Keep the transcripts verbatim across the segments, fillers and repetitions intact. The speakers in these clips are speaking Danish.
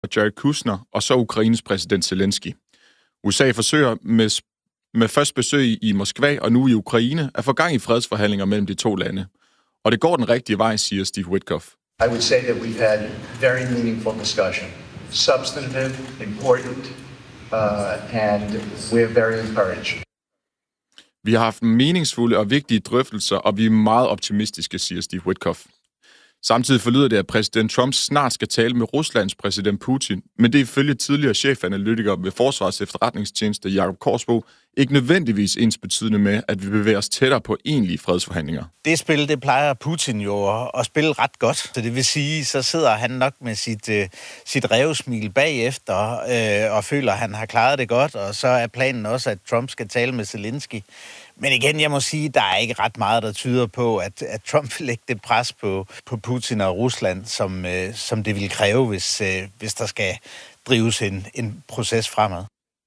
Jared Kushner og så Ukraines præsident Zelensky. U S A forsøger med, med først besøg i Moskva og nu i Ukraine at få gang i fredsforhandlinger mellem de to lande. Og det går den rigtige vej, siger Steve Witkoff. I would say that we've had very meaningful discussion. Substantive, important, uh, and we're very encouraged. Vi har haft meningsfulde og vigtige drøftelser, og vi er meget optimistiske, siger Steve Witkoff. Samtidig forlyder det, at præsident Trump snart skal tale med Ruslands præsident Putin, men det er ifølge tidligere chefanalytiker ved Forsvarets Efterretningstjeneste Jakob Korsbo ikke nødvendigvis ensbetydende med, at vi bevæger os tættere på egentlige fredsforhandlinger. Det spil, det plejer Putin jo at spille ret godt, så det vil sige, så sidder han nok med sit, uh, sit rævesmil bagefter øh, og føler, at han har klaret det godt, og så er planen også, at Trump skal tale med Zelensky. Men igen, jeg må sige, der er ikke ret meget, der tyder på, at, at Trump vil lægge det pres på, på Putin og Rusland, som, øh, som det vil kræve, hvis, øh, hvis der skal drives en, en proces fremad.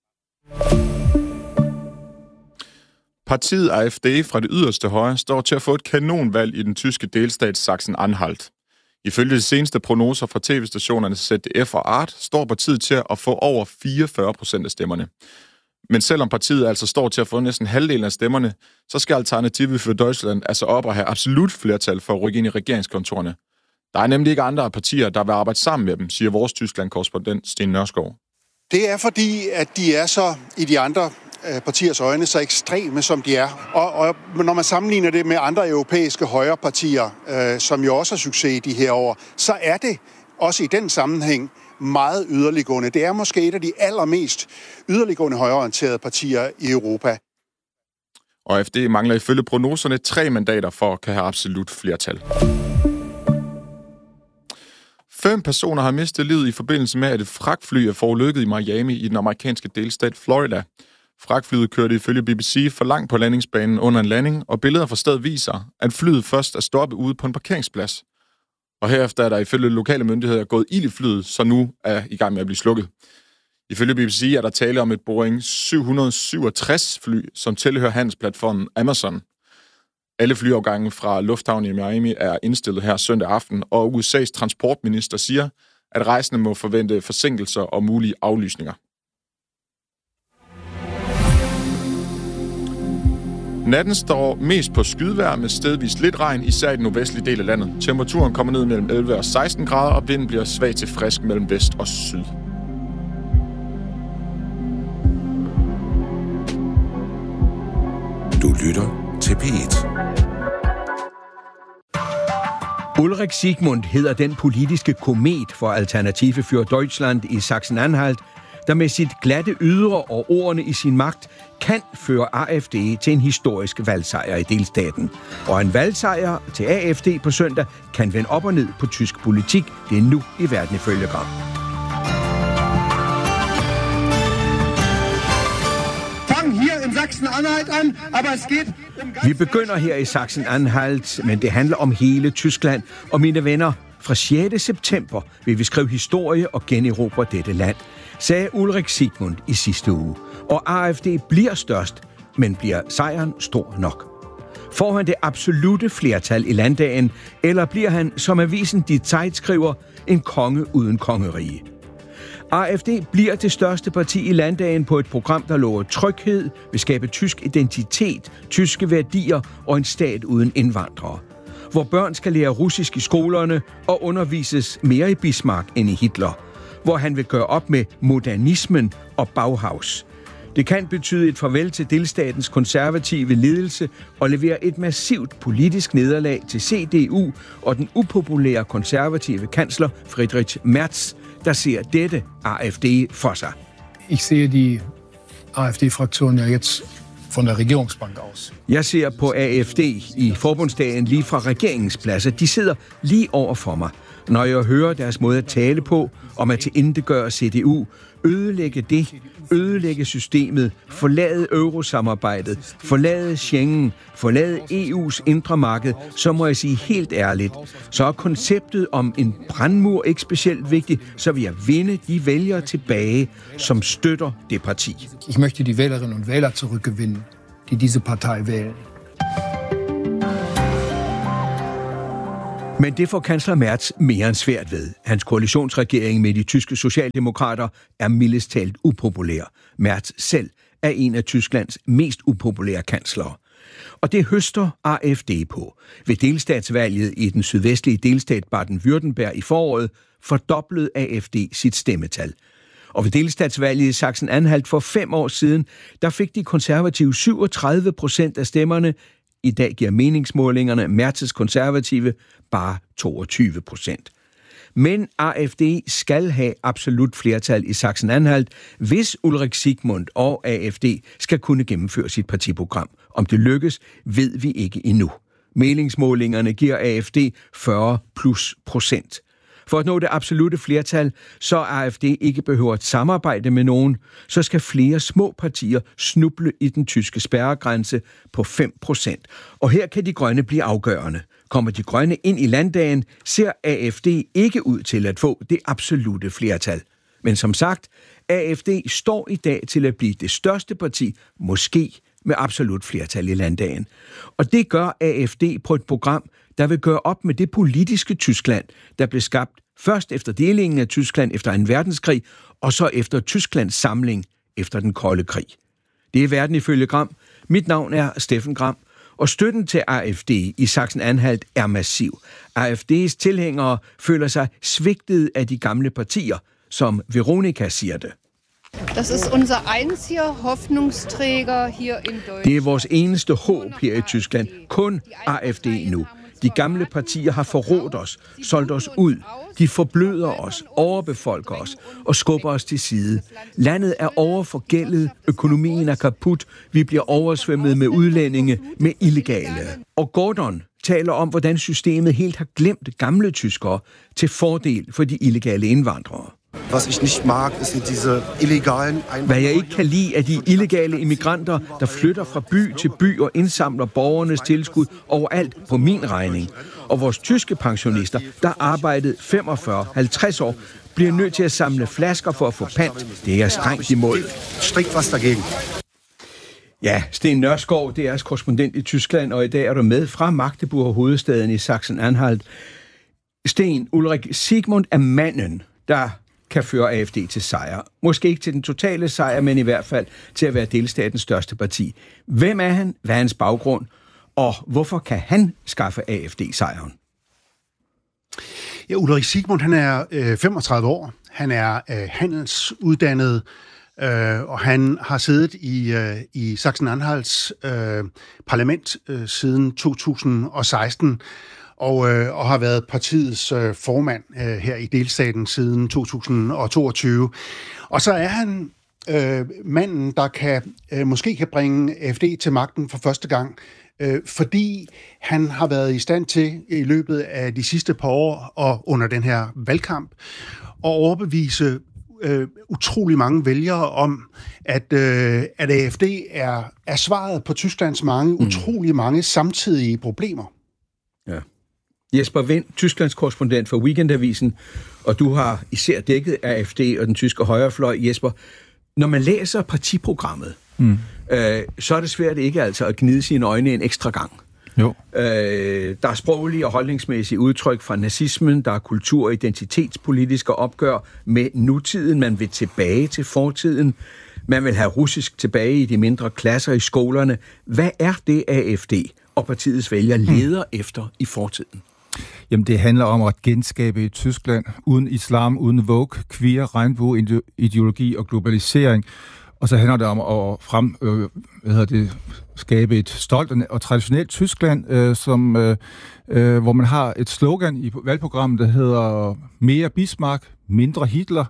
Partiet A F D fra det yderste højre står til at få et kanonvalg i den tyske delstat Sachsen-Anhalt. Ifølge de seneste prognoser fra tv-stationerne Z D F og Art står partiet til at få over fireogfyrre procent af stemmerne. Men selvom partiet altså står til at få næsten halvdelen af stemmerne, så skal Alternative für Deutschland altså op og have absolut flertal for at rykke ind i regeringskontorerne. Der er nemlig ikke andre partier, der vil arbejde sammen med dem, siger vores Tyskland-korrespondent Sten Nørskov. Det er fordi, at de er så i de andre partiers øjne så ekstreme, som de er. Og, og når man sammenligner det med andre europæiske højrepartier, øh, som jo også har succes i de her år, så er det også i den sammenhæng meget yderliggående. Det er måske et af de allermest yderliggående højreorienterede partier i Europa. Og A F D mangler ifølge prognoserne tre mandater for at kan have absolut flertal. Fem personer har mistet livet i forbindelse med, at et fragtfly er forulykket i Miami i den amerikanske delstat Florida. Fragtflyet kørte ifølge B B C for langt på landingsbanen under en landing, og billeder fra stedet viser, at flyet først er stoppet ude på en parkeringsplads. Og herefter er der ifølge lokale myndigheder gået ild i flyet, så nu er i gang med at blive slukket. Ifølge B B C er der tale om et Boeing syv syvogtres fly, som tilhører handelsplatformen Amazon. Alle flyafgange fra lufthavnen i Miami er indstillet her søndag aften, og U S A's transportminister siger, at rejsende må forvente forsinkelser og mulige aflysninger. Natten står mest på skydvejr med stedvis lidt regn, især i den nordvestlige del af landet. Temperaturen kommer ned mellem elleve og seksten grader, og vinden bliver svag til frisk mellem vest og syd. Du lytter til P et. Ulrik Sigmund hedder den politiske komet for Alternative für Deutschland i Sachsen-Anhalt, der med sit glatte ydre og ordene i sin magt kan føre A F D til en historisk valgsejr i delstaten. Og en valgsejr til A F D på søndag kan vende op og ned på tysk politik. Det er nu i Verden ifølge Gram. Fang hier in Sachsen-Anhalt an, aber es geht um... Vi begynder her i Sachsen-Anhalt, men det handler om hele Tyskland. Og mine venner, fra sjette september vil vi skrive historie og generobre dette land, sagde Ulrik Sigmund i sidste uge. Og A F D bliver størst, men bliver sejren stor nok? Får han det absolute flertal i landdagen, eller bliver han, som avisen Die Zeit skriver, en konge uden kongerige? A F D bliver det største parti i landdagen på et program, der lover tryghed, vil skabe tysk identitet, tyske værdier og en stat uden indvandrere. Hvor børn skal lære russisk i skolerne og undervises mere i Bismarck end i Hitler. Hvor han vil gøre op med modernismen og Bauhaus. Det kan betyde et farvel til delstatens konservative ledelse og levere et massivt politisk nederlag til C D U og den upopulære konservative kansler Friedrich Merz, der ser dette A F D for sig. Ich sehe die A F D-Fraktion ja jetzt von der Regierungsbank aus. Jeg ser på A F D i forbundsdagen lige fra regeringspladser. De sidder lige over for mig. Når jeg hører deres måde at tale på, om at tilintetgøre C D U, ødelægge det, ødelægge systemet, forlade eurosamarbejdet, forlade Schengen, forlade E U's indre marked, så må jeg sige helt ærligt, så er konceptet om en brandmur ikke specielt vigtigt, så vil jeg vinde de vælgere tilbage, som støtter det parti. Ich möchte die Wählerinnen und Wähler zurückgewinnen, die diese Partei wählen. Men det får kansler Merz mere end svært ved. Hans koalitionsregering med de tyske socialdemokrater er mildest talt upopulær. Merz selv er en af Tysklands mest upopulære kanslere. Og det høster A F D på. Ved delstatsvalget i den sydvestlige delstat Baden-Württemberg i foråret fordoblede A F D sit stemmetal. Og ved delstatsvalget i Sachsen-Anhalt for fem år siden, der fik de konservative syvogtredive procent af stemmerne. I dag giver meningsmålingerne Merz's konservative bare toogtyve procent. Men A F D skal have absolut flertal i Sachsen-Anhalt, hvis Ulrik Siegmund og A F D skal kunne gennemføre sit partiprogram. Om det lykkes, ved vi ikke endnu. Meningsmålingerne giver A F D fyrre plus procent. For at nå det absolute flertal, så A F D ikke behøver at samarbejde med nogen, så skal flere små partier snuble i den tyske spærregrænse på fem procent. Og her kan de grønne blive afgørende. Kommer de grønne ind i landdagen, ser A F D ikke ud til at få det absolute flertal. Men som sagt, A F D står i dag til at blive det største parti, måske med absolut flertal i landdagen. Og det gør A F D på et program, der vil gøre op med det politiske Tyskland, der blev skabt først efter delingen af Tyskland efter anden verdenskrig, og så efter Tysklands samling efter den kolde krig. Det er Verden ifølge Gram. Mit navn er Steffen Gram, og støtten til A F D i Sachsen-Anhalt er massiv. A F D's tilhængere føler sig svigtet af de gamle partier, som Veronika siger det. Das ist unser einziger Hoffnungsträger hier in Deutschland. Det er vores eneste håb her i Tyskland. Kun A F D nu. De gamle partier har forrådt os, solgt os ud. De forbløder os, overbefolker os og skubber os til side. Landet er overforgældet, økonomien er kaput, vi bliver oversvømmet med udlændinge, med illegale. Og Gordon taler om, hvordan systemet helt har glemt gamle tyskere til fordel for de illegale indvandrere. Was ich nicht mag, sind diese illegalen Einwanderer. Hvad jeg ikke kan lide, er de illegale immigranter, der flytter fra by til by og indsamler borgernes tilskud overalt på min regning. Og vores tyske pensionister, der arbejdede femogfyrre til halvtreds år, bliver nødt til at samle flasker for at få pant. Det er strengt imod. Strikt was dagegen. Ja, Sten Nørskov, det er korrespondent i Tyskland, og i dag er du med fra Magdeburg, hovedstaden i Sachsen-Anhalt. Sten, Ulrik Siegmund er manden, der kan føre A F D til sejr. Måske ikke til den totale sejr, men i hvert fald til at være delstatens største parti. Hvem er han? Hvad er hans baggrund? Og hvorfor kan han skaffe A F D-sejren? Ja, Ulrik Siegmund, han er øh, femogtredive år. Han er øh, handelsuddannet, øh, og han har siddet i, øh, i Sachsen-Anhalts øh, parlament øh, siden to tusind og seksten. Og, øh, og har været partiets øh, formand øh, her i delstaten siden to tusind og toogtyve. Og så er han øh, manden, der kan øh, måske kan bringe A F D til magten for første gang, øh, fordi han har været i stand til i løbet af de sidste par år og under den her valgkamp at overbevise øh, utrolig mange vælgere om, at, øh, at A F D er, er svaret på Tysklands mange, mm. utrolig mange samtidige problemer. Ja. Jesper Wind, Tysklands korrespondent for Weekendavisen, og du har især dækket A F D og den tyske højrefløj. Jesper, når man læser partiprogrammet, mm. øh, så er det svært ikke altså at gnide sine øjne en ekstra gang. Jo. Øh, der er sproglige og holdningsmæssige udtryk fra nazismen, der er kultur- og identitetspolitiske opgør med nutiden, man vil tilbage til fortiden, man vil have russisk tilbage i de mindre klasser i skolerne. Hvad er det A F D og partiets vælger leder mm. efter i fortiden? Jamen, det handler om at genskabe i Tyskland uden islam, uden woke, queer, regnbueideologi og globalisering. Og så handler det om at frem, øh, hvad hedder det, skabe et stolt og traditionelt Tyskland, øh, som, øh, øh, hvor man har et slogan i valgprogrammet, der hedder mere Bismarck, mindre Hitler.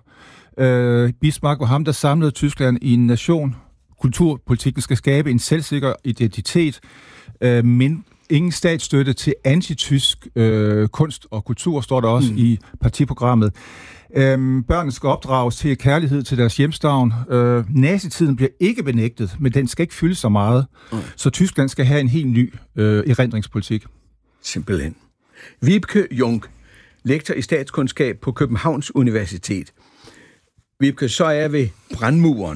Øh, Bismarck var ham, der samlede Tyskland i en nation. Kulturpolitikken skal skabe en selvsikker identitet, øh, men ingen statsstøtte til antitysk øh, kunst og kultur, står der også mm. i partiprogrammet. Øhm, børnene skal opdrages til kærlighed til deres hjemstavn. Øh, nazitiden bliver ikke benægtet, men den skal ikke fylde så meget. Mm. Så Tyskland skal have en helt ny øh, erindringspolitik. Simpelthen. Vibeke Jung, lektor i statskundskab på Københavns Universitet. Vibeke, så er ved brandmuren.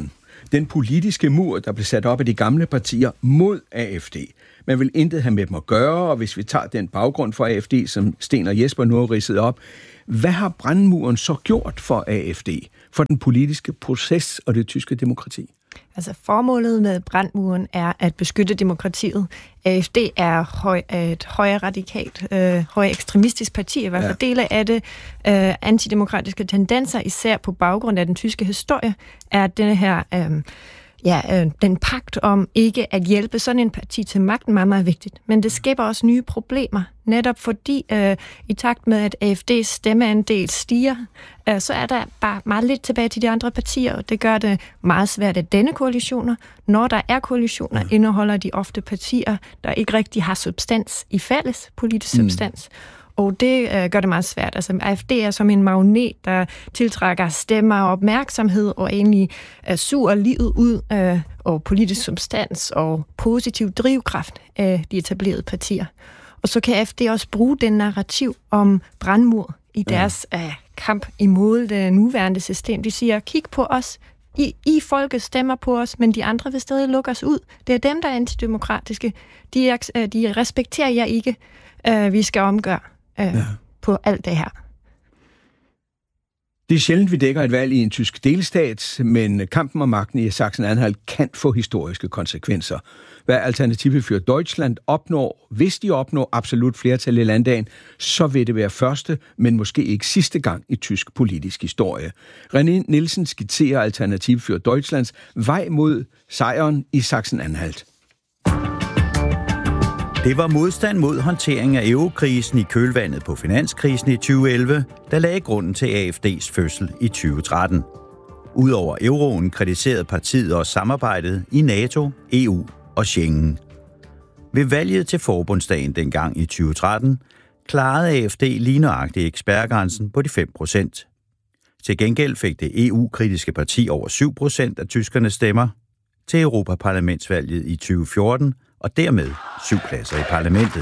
den politiske mur, der blev sat op af de gamle partier mod A F D. Man vil intet have med dem at gøre, og hvis vi tager den baggrund for A F D, som Sten og Jesper nu har ridset op, hvad har brandmuren så gjort for A F D, for den politiske proces og det tyske demokrati? Altså formålet med brandmuren er at beskytte demokratiet. A F D er høj, et højre radikalt, øh, højre ekstremistisk parti, i hvert fald ja. dele af det. Øh, antidemokratiske tendenser, især på baggrund af den tyske historie, er denne her... Øh, Ja, øh, den pagt om ikke at hjælpe sådan en parti til magten meget, meget vigtigt. Men det skaber også nye problemer, netop fordi øh, i takt med, at A F D's stemmeandel stiger, øh, så er der bare meget lidt tilbage til de andre partier, og det gør det meget svært at denne koalitioner. Når der er koalitioner, mm. indeholder de ofte partier, der ikke rigtig har substans i fælles politisk mm. substans. Og det øh, gør det meget svært. Altså, A F D er som en magnet, der tiltrækker stemmer og opmærksomhed, og egentlig øh, suger livet ud øh, og politisk substans og positiv drivkraft af de etablerede partier. Og så kan A F D også bruge den narrativ om brandmur i deres øh, kamp imod det nuværende system. De siger, kig på os, I, I folket stemmer på os, men de andre vil stadig lukke os ud. Det er dem, der er antidemokratiske. De, er, de respekterer jer ikke. Øh, vi skal omgøre. Ja. På alt det her. Det er sjældent, vi dækker et valg i en tysk delstat, men kampen om magten i Sachsen-Anhalt kan få historiske konsekvenser. Hvad Alternative für Deutschland opnår, hvis de opnår absolut flertal i landdagen, så vil det være første, men måske ikke sidste gang i tysk politisk historie. René Nielsen skitserer Alternative für Deutschlands vej mod sejren i Sachsen-Anhalt. Det var modstand mod håndtering af eurokrisen i kølvandet på finanskrisen i tyve elleve, der lagde grunden til A F D's fødsel i tyve tretten. Udover euroen kritiserede partiet også samarbejdet i NATO, E U og Schengen. Ved valget til forbundsdagen dengang i tyve tretten klarede A F D lige nøjagtigt ekspertgrænsen på de fem procent. Til gengæld fik det E U-kritiske parti over syv procent af tyskernes stemmer til Europaparlamentsvalget i tyve fjorten, og dermed syv pladser i parlamentet.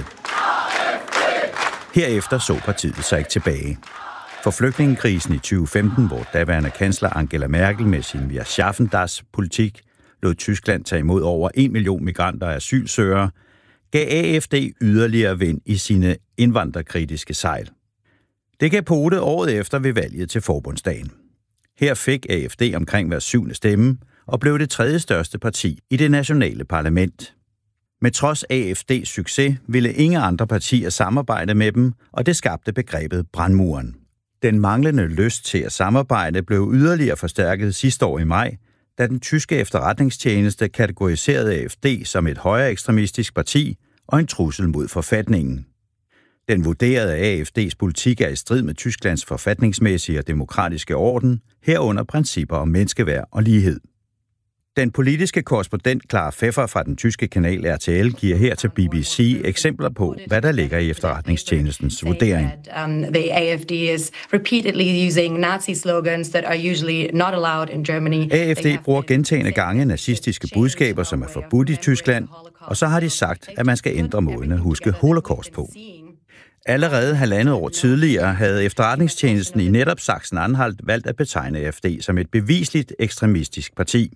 Herefter så partiet sig ikke tilbage. For flygtningekrisen i tyve femten, hvor daværende kansler Angela Merkel med sin Wir schaffen das politik lod Tyskland tage imod over en million migranter og asylsøgere, gav A F D yderligere vind i sine indvandrerkritiske sejl. Det gav pote året efter ved valget til forbundsdagen. Her fik A F D omkring hver syvende stemme og blev det tredje største parti i det nationale parlament. Med trods A F D's succes ville ingen andre partier samarbejde med dem, og det skabte begrebet brandmuren. Den manglende lyst til at samarbejde blev yderligere forstærket sidste år i maj, da den tyske efterretningstjeneste kategoriserede A F D som et højere ekstremistisk parti og en trussel mod forfatningen. Den vurderede, at A F D's politik er i strid med Tysklands forfatningsmæssige og demokratiske orden, herunder principper om menneskeværd og lighed. Den politiske korrespondent Clara Pfeffer fra den tyske kanal R T L giver her til B B C eksempler på, hvad der ligger i efterretningstjenestens vurdering. The A F D is repeatedly using Nazi slogans that are usually not allowed in Germany. A F D bruger gentagne gange nazistiske budskaber, som er forbudt i Tyskland, og så har de sagt, at man skal ændre måden at huske holocaust på. Allerede halvandet år tidligere havde efterretningstjenesten i netop Sachsen-Anhalt valgt at betegne A F D som et bevisligt ekstremistisk parti.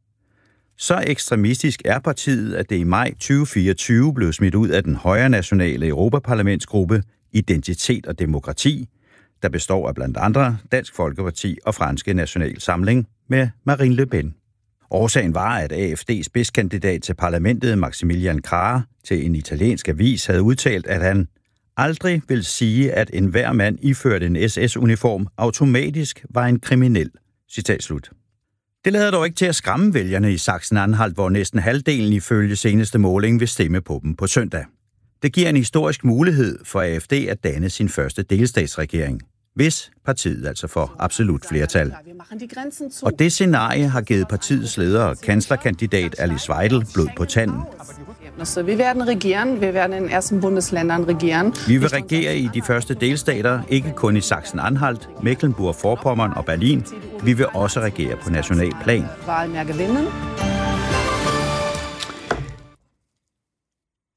Så ekstremistisk er partiet, at det i maj tyve fireogtyve blev smidt ud af den højre nationale Europaparlamentsgruppe Identitet og Demokrati, der består af blandt andre Dansk Folkeparti og Franske National Samling med Marine Le Pen. Årsagen var, at A F D's spidskandidat til parlamentet, Maximilian Krah, til en italiensk avis havde udtalt, at han aldrig vil sige, at enhver mand iført en S S-uniform automatisk var en kriminel. Citat slut. Det lader dog ikke til at skræmme vælgerne i Sachsen-Anhalt, hvor næsten halvdelen ifølge seneste måling vil stemme på dem på søndag. Det giver en historisk mulighed for A F D at danne sin første delstatsregering, hvis partiet altså får absolut flertal. Og det scenarie har givet partiets leder og kanslerkandidat Alice Weidel blod på tanden. Vi werden regieren, vi werden in ersten Bundesländern regieren. Vi vil regere i de første delstater, ikke kun i Sachsen-Anhalt, Mecklenburg-Vorpommern og Berlin. Vi vil også regere på national plan.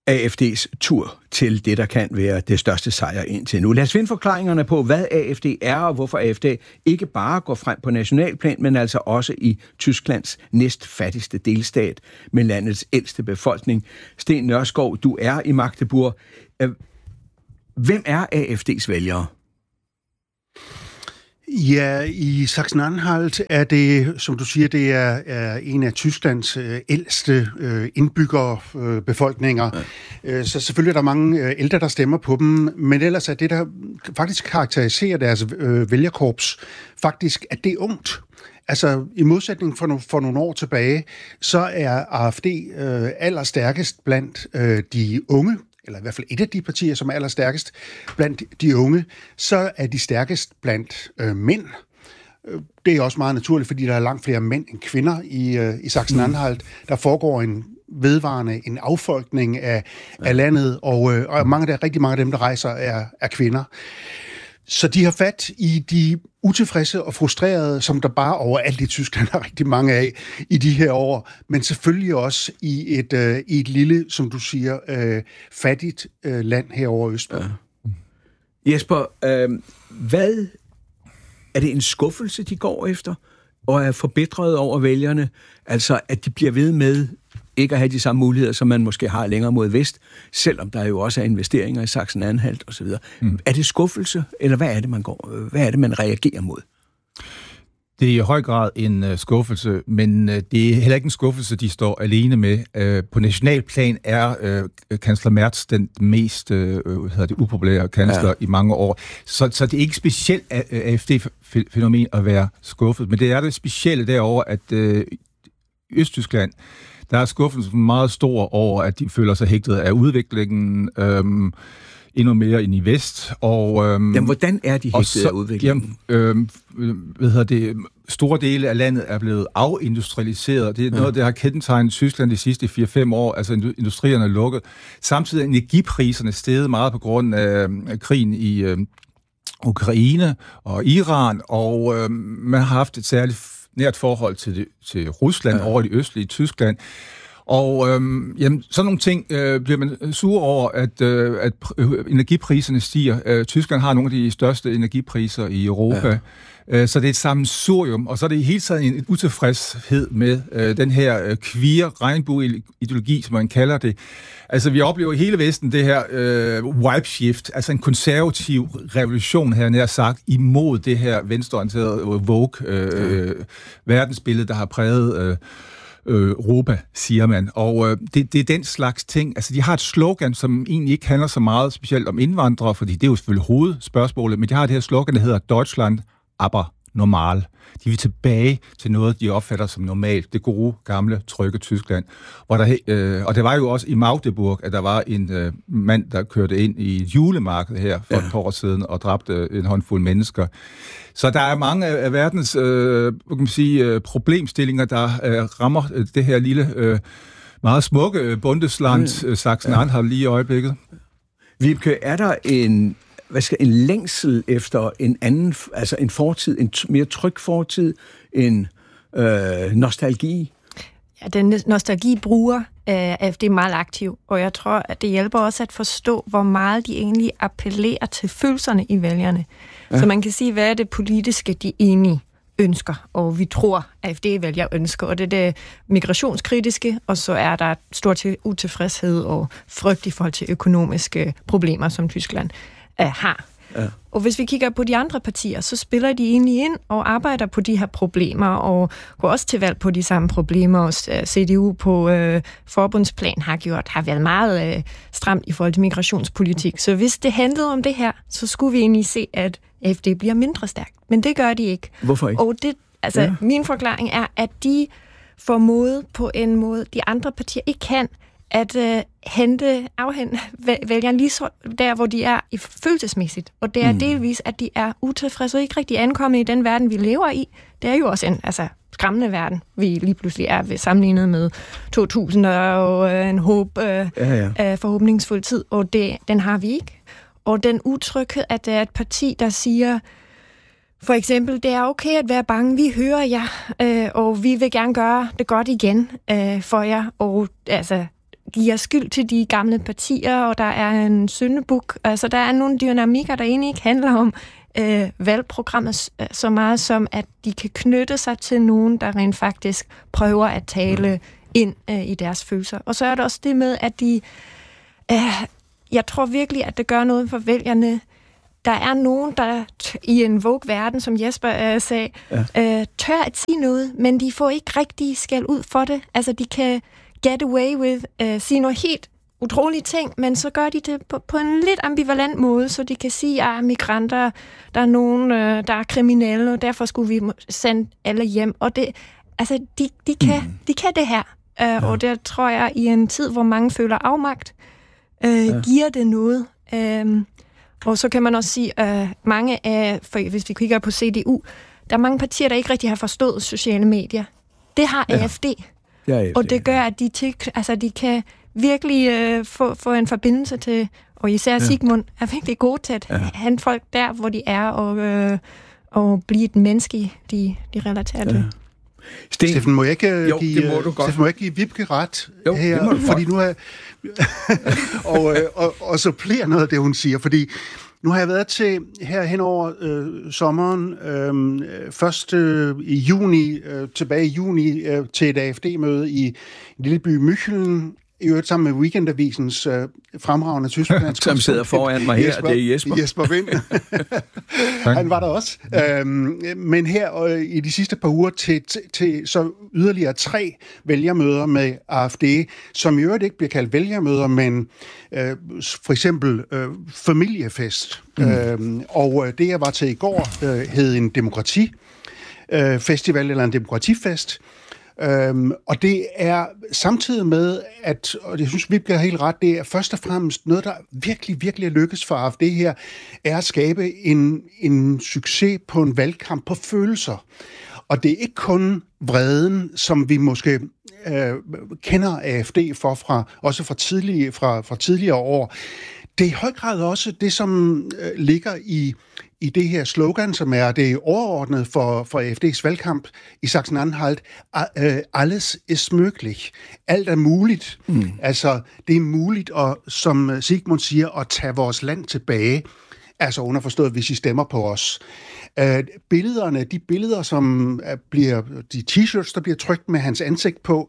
A F D's tur til det, der kan være det største sejr indtil nu. Lad os finde forklaringerne på, hvad A F D er, og hvorfor A F D ikke bare går frem på nationalplan, men altså også i Tysklands næstfattigste delstat med landets ældste befolkning. Sten Nørskov, du er i Magdeburg. Hvem er A F D's vælgere? Ja, i Sachsen-Anhalt er det, som du siger, det er, er en af Tysklands øh, ældste øh, indbyggerbefolkninger. Øh, ja. Så selvfølgelig er der mange øh, ældre, der stemmer på dem, men ellers er det, der faktisk karakteriserer deres øh, vælgerkorps, faktisk, at det er ungt. Altså, i modsætning for, no, for nogle år tilbage, så er A F D øh, allerstærkest blandt øh, de unge, eller i hvert fald et af de partier, som er allerstærkest blandt de unge, så er de stærkest blandt øh, mænd. Det er også meget naturligt, fordi der er langt flere mænd end kvinder i, øh, i Sachsen-Anhalt. Der foregår en vedvarende en affolkning af, af landet, og, øh, og mange af der, rigtig mange af dem, der rejser, er, er kvinder. Så de har fat i de utilfredse og frustrerede, som der bare overalt i Tyskland er rigtig mange af i de her år, men selvfølgelig også i et, øh, i et lille, som du siger, øh, fattigt øh, land herovre østpå. Ja. Jesper, øh, hvad er det en skuffelse, de går efter, og er forbedret over vælgerne? Altså, at de bliver ved med ikke at have de samme muligheder, som man måske har længere mod vest, selvom der jo også er investeringer i Sachsen-Anhalt osv. Mm. Er det skuffelse, eller hvad er det, man går, hvad er det, man reagerer mod? Det er i høj grad en uh, skuffelse, men uh, det er heller ikke en skuffelse, de står alene med. Uh, på nationalplan er uh, kansler Merz den mest uh, hvad hedder det, upopulære kansler ja. i mange år. Så, så det er ikke specielt A F D-fænomen at være skuffet, men det er det specielle derovre, at uh, Østtyskland, der er skuffelsen meget stor over, at de føler sig hægtet af udviklingen, øhm, endnu mere end i vest. Og, øhm, jamen, hvordan er de hægtet så, af udviklingen? Jamen, øhm, hvad hedder det, store dele af landet er blevet afindustrialiseret. Det er noget, ja. der har kendetegnet Tyskland de sidste fire fem år. Altså, industrierne er lukket. Samtidig er energipriserne steget meget på grund af, af krigen i øh, Ukraine og Iran, og øh, man har haft et særligt nært forhold til, det, til Rusland ja. over det østlige Tyskland. Og øhm, jamen, sådan nogle ting øh, bliver man sur over, at, øh, at energipriserne stiger. Øh, Tyskland har nogle af de største energipriser i Europa. Ja. Øh, så det er et sammensurium, og så er det i hele tiden en utilfredshed med øh, den her øh, queer regnbue-ideologi, som man kalder det. Altså, vi oplever i hele Vesten det her øh, wipe shift, altså en konservativ revolution, her nær sagt, imod det her venstreorienterede woke øh, øh, verdensbillede, der har præget øh, Europa, siger man. Og øh, det, det er den slags ting. Altså, de har et slogan, som egentlig ikke handler så meget specielt om indvandrere, fordi det er jo selvfølgelig hovedspørgsmålet, men de har det her slogan, der hedder Deutschland aber normal. De vil tilbage til noget, de opfatter som normalt. Det gode, gamle, trygge Tyskland. Hvor der, øh, og det var jo også i Magdeburg, at der var en øh, mand, der kørte ind i et julemarked her for ja. et par år siden og dræbte en håndfuld mennesker. Så der er mange af verdens øh, kan man sige, øh, problemstillinger, der øh, rammer øh, det her lille, øh, meget smukke øh, Bundesland, øh, Sachsen-Anhalt ja. lige i øjeblikket. Vibeke, er der en hvad skal en længsel efter en anden, altså en fortid, en t- mere tryg fortid, en øh, nostalgi? Ja, den nostalgi bruger øh, A F D meget aktiv, og jeg tror, at det hjælper også at forstå, hvor meget de egentlig appellerer til følelserne i vælgerne. Ja. Så man kan sige, hvad er det politiske, de egentlig ønsker, og vi tror, at A F D-vælger ønsker, og det er det migrationskritiske, og så er der stort utilfredshed og frygt i forhold til økonomiske problemer, som Tyskland har. Ja. Og hvis vi kigger på de andre partier, så spiller de egentlig ind og arbejder på de her problemer, og går også til valg på de samme problemer. Og C D U på øh, forbundsplan har gjort, har været meget øh, stramt i forhold til migrationspolitik. Så hvis det handlede om det her, så skulle vi egentlig se, at A F D bliver mindre stærkt. Men det gør de ikke. Hvorfor ikke? Og det, altså, ja. min forklaring er, at de formået på en måde, de andre partier ikke kan, at øh, hente, afhente vælgerne lige så der, hvor de er i følelsesmæssigt. Og det er mm. delvis, at de er utilfredse og ikke rigtig ankommet i den verden, vi lever i. Det er jo også en altså, skræmmende verden, vi lige pludselig er ved sammenlignet med to tusind og øh, en håb, øh, ja, ja. Øh, forhåbningsfuld tid, og det, den har vi ikke. Og den utryghed, at det er et parti, der siger, for eksempel, det er okay at være bange, vi hører jer, øh, og vi vil gerne gøre det godt igen øh, for jer, og altså giver skyld til de gamle partier, og der er en syndebuk. Altså, der er nogle dynamikker, der egentlig ikke handler om øh, valgprogrammet så meget som, at de kan knytte sig til nogen, der rent faktisk prøver at tale ind øh, i deres følelser. Og så er der også det med, at de... Øh, jeg tror virkelig, at det gør noget for vælgerne. Der er nogen, der t- i en Vogue-verden, som Jesper øh, sagde, ja. øh, tør at sige noget, men de får ikke rigtig skæld ud for det. Altså, de kan get away with, øh, sige noget helt utrolige ting, men så gør de det på, på en lidt ambivalent måde, så de kan sige, at migranter, der er nogen, øh, der er kriminelle, og derfor skulle vi sende alle hjem. Og det, altså, de, de, kan, mm. de kan det her. Øh, ja. Og det tror jeg, i en tid, hvor mange føler afmagt, øh, ja. giver det noget. Øh, og så kan man også sige, at øh, mange af, for hvis vi kigger på C D U, der er mange partier, der ikke rigtig har forstået sociale medier. Det har ja. A F D. Ja, A F D. Og det gør, at de, til, altså, de kan virkelig øh, få, få en forbindelse til, og især ja. Sigmund er virkelig god til at ja. hente folk der, hvor de er, og, øh, og blive et menneske, de, de relaterer til. Ja. Sten. Steffen, må jeg ikke jo, give, det må du godt. Steffen, må jeg give Vibke ret jo, her? Det må du fordi nu er og, og, og så bliver noget af det, hun siger, fordi nu har jeg været til her hen over øh, sommeren, øh, først øh, i juni, øh, tilbage i juni, øh, til et A F D-møde i en lille by München, i øvrigt sammen med Weekendavisens øh, fremragende tysklandsk. Som sidder foran mig her, Jesper, det er Jesper. Jesper Vind. Han var der også. Øhm, men her øh, i de sidste par uger til, til, til så yderligere tre vælgermøder med A F D, som i øvrigt ikke bliver kaldt vælgermøder, men øh, for eksempel øh, familiefest. Mm. Øhm, og øh, det, jeg var til i går, øh, hed en demokratifestival, øh, eller en demokratifest. Øhm, og det er samtidig med, at, og jeg synes, vi bliver helt ret, det er først og fremmest noget, der virkelig, virkelig er lykkes for A F D her, er at skabe en, en succes på en valgkamp på følelser. Og det er ikke kun vreden, som vi måske øh, kender A F D for, fra, også fra tidligere, fra, fra tidligere år. Det er i høj grad også det, som øh, ligger i, i det her slogan, som er det overordnede for, for A F D's valgkamp i Sachsen-Anhalt. Alles ist möglich. Alt er muligt. Mm. Altså, det er muligt, at, som Sigmund siger, at tage vores land tilbage. Altså underforstået, hvis I stemmer på os. Uh, billederne, de billeder, som bliver, de t-shirts, der bliver trykt med hans ansigt på,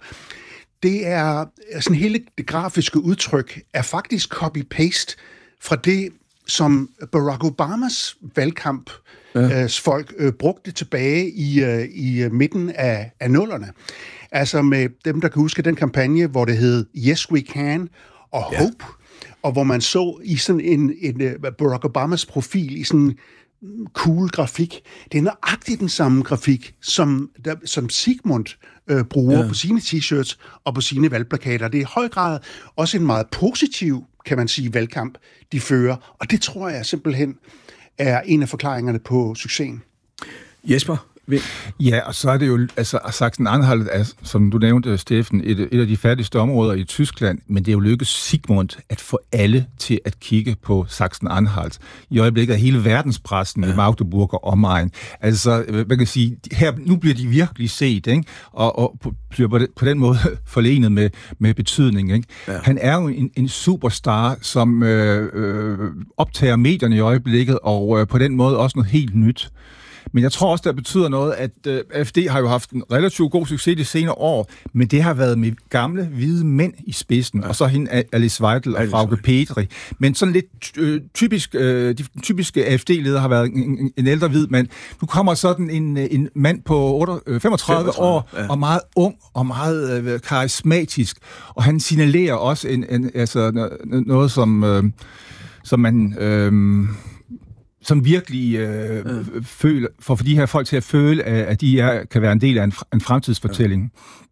det er sådan hele det grafiske udtryk, er faktisk copy-paste fra det, som Barack Obamas valgkamp ja. øh, folk øh, brugte tilbage i, øh, i midten af, af nullerne. Altså med dem, der kan huske den kampagne, hvor det hed Yes We Can og ja. Hope, og hvor man så i sådan en, en uh, Barack Obamas profil i sådan cool grafik. Det er nøjagtigt den samme grafik, som, der, som Sigmund øh, bruger ja. på sine t-shirts og på sine valgplakater. Det er i høj grad også en meget positiv, kan man sige, valgkamp, de fører. Og det tror jeg simpelthen er en af forklaringerne på succesen. Jesper? Ja, og så er det jo, altså Sachsen-Anhalt er, som du nævnte, Steffen, et, et af de fattigste områder i Tyskland, men det er jo lykkedes Sigmund at få alle til at kigge på Sachsen-Anhalt. I øjeblikket er hele verdenspressen ja. i Magdeburg og omegn. Altså, man kan sige, her, nu bliver de virkelig set, ikke? Og, og bliver på, på den måde forlenet med, med betydning, ikke? Ja. Han er jo en, en superstar, som øh, øh, optager medierne i øjeblikket, og øh, på den måde også noget helt nyt. Men jeg tror også, der betyder noget, at øh, A F D har jo haft en relativt god succes de senere år, men det har været med gamle, hvide mænd i spidsen, ja. og så hende Alice Weidel og Frauke Petri. Men sådan lidt øh, typisk, øh, de typiske A F D-ledere har været en, en ældre hvid mand. Nu kommer sådan en, en mand på femogtredive år, ja. og meget ung og meget øh, karismatisk, og han signalerer også en, en, altså, noget, som, øh, som man... Øh, som virkelig øh, ja. føler, for de her folk til at føle, at de er, kan være en del af en, en fremtidsfortælling.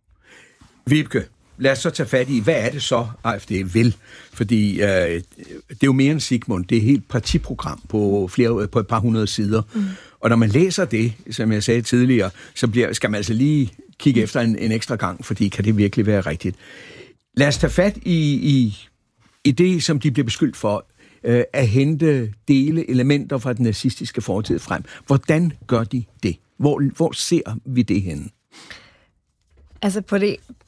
Ja. Vibke, lad os så tage fat i, hvad er det så, A F D vil? Fordi øh, det er jo mere end Sigmund, det er et helt partiprogram på, flere, på et par hundrede sider. Mm. Og når man læser det, som jeg sagde tidligere, så bliver, skal man altså lige kigge efter en, en ekstra gang, fordi kan det virkelig være rigtigt? Lad os tage fat i, i, i det, som de bliver beskyldt for, at hente dele, elementer fra den nazistiske fortid frem. Hvordan gør de det? Hvor, hvor ser vi det henne? Altså på det,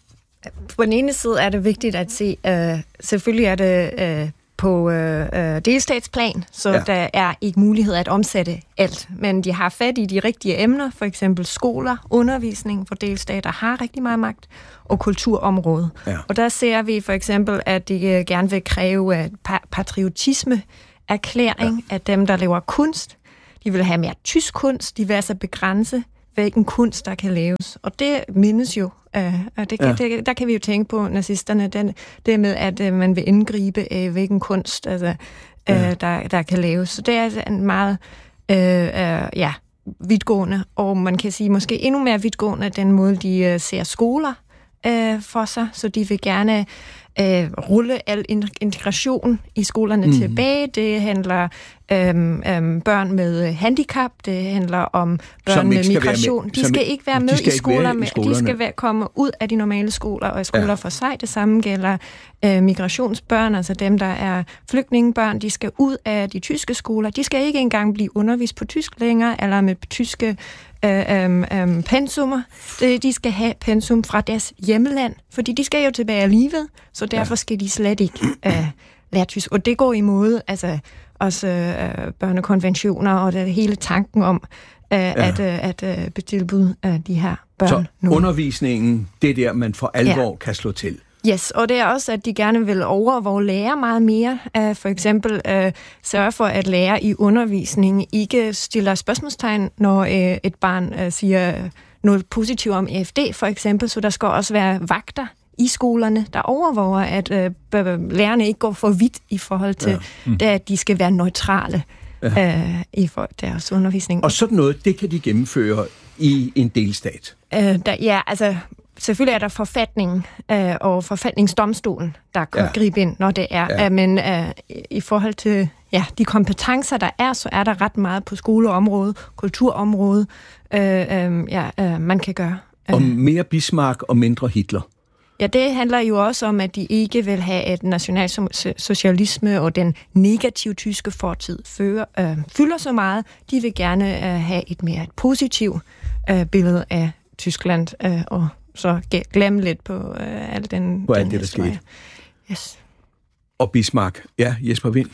på den ene side er det vigtigt at se, uh, selvfølgelig er det uh, på uh, delstatsplan, så ja. Der er ikke mulighed at omsætte alt, men de har fat i de rigtige emner, for eksempel skoler, undervisning, for delstater har rigtig meget magt, og kulturområdet. Ja. Og der ser vi for eksempel, at de uh, gerne vil kræve uh, patriotisme, erklæring ja. Af dem, der laver kunst. De vil have mere tysk kunst, de vil altså begrænse, hvilken kunst, der kan laves. Og det mindes jo, øh, og det kan, ja. det, der kan vi jo tænke på nazisterne, den, det med, at øh, man vil indgribe, øh, hvilken kunst, altså, øh, ja. der, der kan laves. Så det er altså en meget øh, øh, ja, vidtgående, og man kan sige måske endnu mere vidtgående, den måde, de øh, ser skoler øh, for sig, så de vil gerne øh, rulle al integration i skolerne mm. tilbage. Det handler øhm, øhm, børn med handicap, det handler om børn med migration. Med, de skal ikke være med i skoler, med, de skal være, komme ud af de normale skoler, og skoler ja. For sig. Det samme gælder øh, migrationsbørn, altså dem, der er flygtningebørn, de skal ud af de tyske skoler. De skal ikke engang blive undervist på tysk længere, eller med tyske øh, øh, øh, pensummer. De, de skal have pensum fra deres hjemland, fordi de skal jo tilbage alligevel, så derfor skal de slet ikke øh, lære tysk. Og det går imod altså, også øh, børnekonventioner og det hele tanken om, øh, ja. at, øh, at øh, betilbyde øh, de her børn. Så nu. Undervisningen, det er der, man for alvor ja. Kan slå til. Yes, og det er også, at de gerne vil overvåge lærer meget mere. Uh, for eksempel uh, sørge for, at lærer i undervisningen ikke stiller spørgsmålstegn, når uh, et barn uh, siger noget positivt om A F D, for eksempel. Så der skal også være vagter i skolerne, der overvåger, at uh, lærerne ikke går for vidt i forhold til, ja. mm. det, at de skal være neutrale ja. uh, i forhold til deres undervisning. Og sådan noget, det kan de gennemføre i en delstat? Uh, der, ja, altså... Selvfølgelig er der forfatningen øh, og forfatningsdomstolen, der kan ja. Gribe ind, når det er. Ja. Øh, men øh, i forhold til ja, de kompetencer, der er, så er der ret meget på skoleområdet, kulturområdet, øh, øh, ja, øh, man kan gøre. Og mere Bismarck og mindre Hitler? Ja, det handler jo også om, at de ikke vil have et nationalsocialisme og den negative tyske fortid fører, øh, fylder så meget. De vil gerne øh, have et mere positivt øh, billede af Tyskland øh, og så glemme lidt på øh, al den... På alt det, der skete. Yes. Og Bismarck. Ja, Jesper Wind.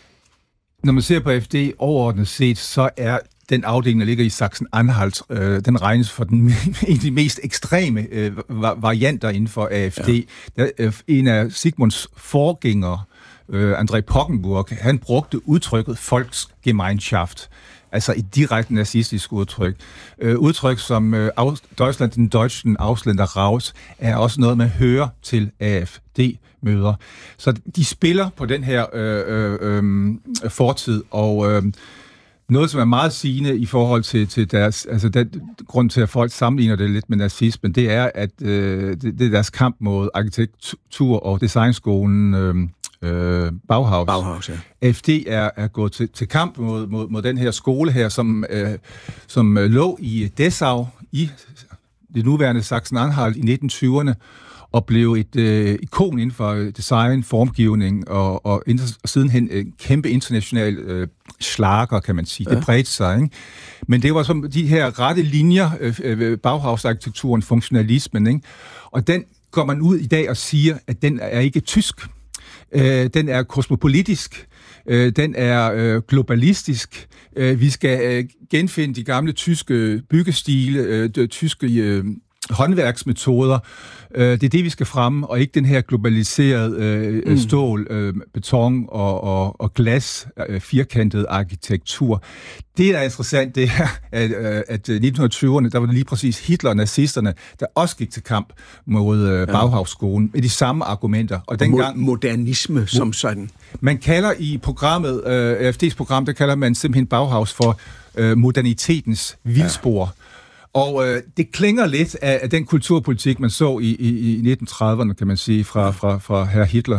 Når man ser på A F D overordnet set, så er den afdeling, der ligger i Sachsen-Anhalt, øh, den regnes for den, en af de mest ekstreme øh, varianter inden for A F D. Ja. Der, øh, en af Sigmunds forgængere, øh, André Poggenburg, han brugte udtrykket Volksgemeinschaft, altså et direkte nazistisk udtryk. Øh, udtryk som øh, Deutschland, den Deutschen Ausländer raus, er også noget, man hører til A F D-møder. Så de spiller på den her øh, øh, øh, fortid, og øh, noget, som er meget sigende i forhold til, til deres... Altså, den grund til, at folk sammenligner det lidt med nazismen, det er, at øh, det, det er deres kamp mod arkitektur- og designskolen øh, øh, Bauhaus. Bauhaus, ja. A F D er, er gået til, til kamp mod, mod, mod den her skole her, som, øh, som lå i Dessau, i det nuværende Sachsen-Anhalt i nitten tyverne, og blev et øh, ikon inden for design, formgivning, og, og, inter- og sidenhen en kæmpe international øh, slager, kan man sige. Ja. Det bredte sig, ikke? Men det var som de her rette linjer, øh, Bauhaus-arkitekturen, funktionalismen, ikke? Og den går man ud i dag og siger, at den er ikke tysk. Øh, den er kosmopolitisk. Øh, den er øh, globalistisk. Øh, vi skal øh, genfinde de gamle tyske byggestile, øh, de tyske øh, håndværksmetoder. Øh, det er det, vi skal fremme, og ikke den her globaliserede øh, mm. stål, øh, beton og, og, og glas, øh, firkantet arkitektur. Det, der er interessant, det er, at, at i nitten tyverne, der var det lige præcis Hitler og nazisterne, der også gik til kamp mod øh, Bauhaus-skolen med de samme argumenter. Og dengang, modernisme mo- som sådan. Man kalder i programmet, øh, A F D's program, der kalder man simpelthen Bauhaus for øh, modernitetens vildspor. Ja. Og øh, det klinger lidt af, af den kulturpolitik, man så i, i, i nitten trediverne, kan man sige, fra, fra, fra herr Hitler.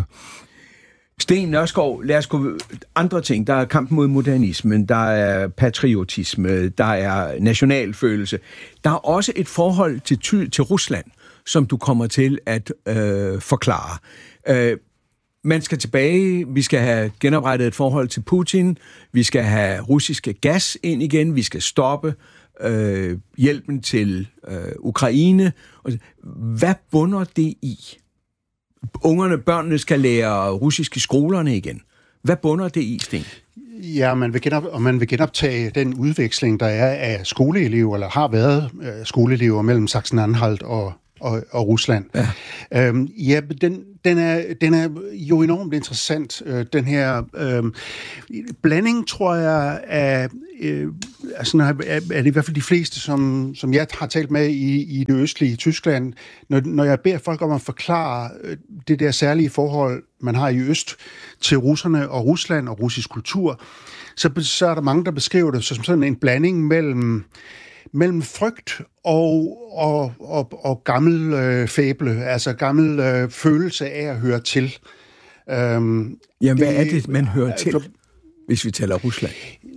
Sten Nørskov, lad os gå andre ting. Der er kamp mod modernismen, der er patriotisme, der er nationalfølelse. Der er også et forhold til, ty- til Rusland, som du kommer til at øh, forklare. Øh, man skal tilbage, vi skal have genoprettet et forhold til Putin, vi skal have russiske gas ind igen, vi skal stoppe øh, hjælpen til øh, Ukraine. Hvad bunder det i? Ungerne, børnene skal lære russisk i skolerne igen. Hvad bunder det i, Sten? Ja, man vil genop, og man vil genoptage den udveksling, der er af skoleelever, eller har været øh, skoleelever mellem Sachsen-Anhalt og, og, og Rusland. Ja, øhm, ja den, den, er, den er jo enormt interessant. Øh, den her øh, blanding, tror jeg, af, øh, altså, er, er det i hvert fald de fleste, som, som jeg har talt med i, i det østlige Tyskland, når, når jeg beder folk om at forklare øh, det der særlige forhold, man har i øst til russerne og Rusland og russisk kultur, så, så er der mange, der beskriver det som sådan en blanding mellem, mellem frygt og, og, og, og gammel øh, fæble, altså gammel øh, følelse af at høre til. Øhm, Jamen, hvad det, er det, man hører til, altså, hvis vi taler Rusland?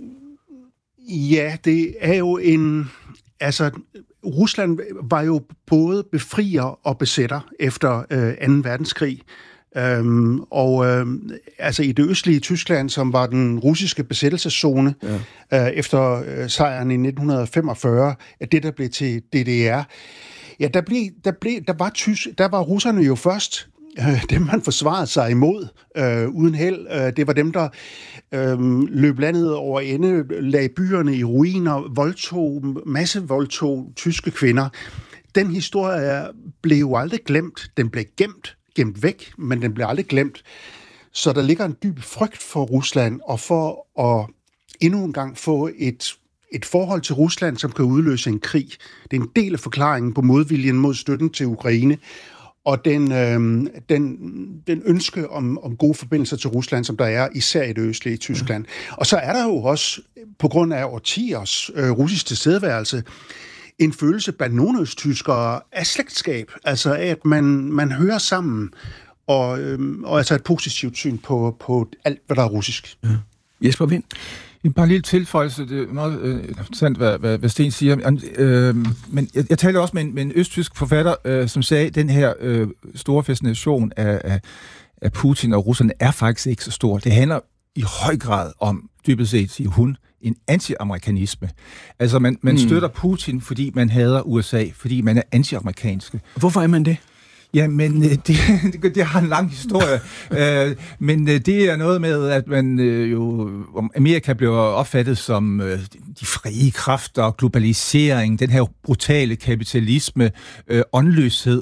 Ja, det er jo en... Altså, Rusland var jo både befrier og besætter efter øh, anden verdenskrig. Øhm, og øh, altså i det østlige Tyskland, som var den russiske besættelseszone ja. øh, efter øh, sejren i nitten femogfyrre, at det der blev til D D R, ja, der blev, der blev, der var tys, der var russerne jo først øh, dem man forsvarede sig imod øh, uden held. Øh, det var dem der øh, løb landet over ende, lagde byerne i ruiner, voldtog masse voldtog tyske kvinder. Den historie blev jo aldrig glemt. Den blev gemt. gemt væk, men den bliver aldrig glemt. Så der ligger en dyb frygt for Rusland, og for at endnu en gang få et, et forhold til Rusland, som kan udløse en krig. Det er en del af forklaringen på modviljen mod støtten til Ukraine, og den, øh, den, den ønske om, om gode forbindelser til Rusland, som der er især i det østlige Tyskland. Mm. Og så er der jo også, på grund af årtiers øh, russisk tilstedeværelse, en følelse blandt nogle østtyskere af slægtskab, altså af, at man, man hører sammen, og, øhm, og altså et positivt syn på, på alt, hvad der er russisk. Ja. Jesper Vind? En bare lille tilføjelse, det er meget øh, interessant, hvad, hvad, hvad Sten siger, øh, men jeg, jeg talte også med en, med en østtysk forfatter, øh, som sagde, at den her øh, store fascination af, af, af Putin og russerne er faktisk ikke så stor. Det handler i høj grad om, dybest set, siger hun, en anti-amerikanisme. Altså, man, man støtter Putin, fordi man hader U S A, fordi man er anti-amerikanske. Hvorfor er man det? Ja, men det, det, det har en lang historie. uh, men uh, det er noget med, at man uh, jo... Amerika bliver opfattet som uh, de frie kræfter, globalisering, den her brutale kapitalisme, uh, åndløshed.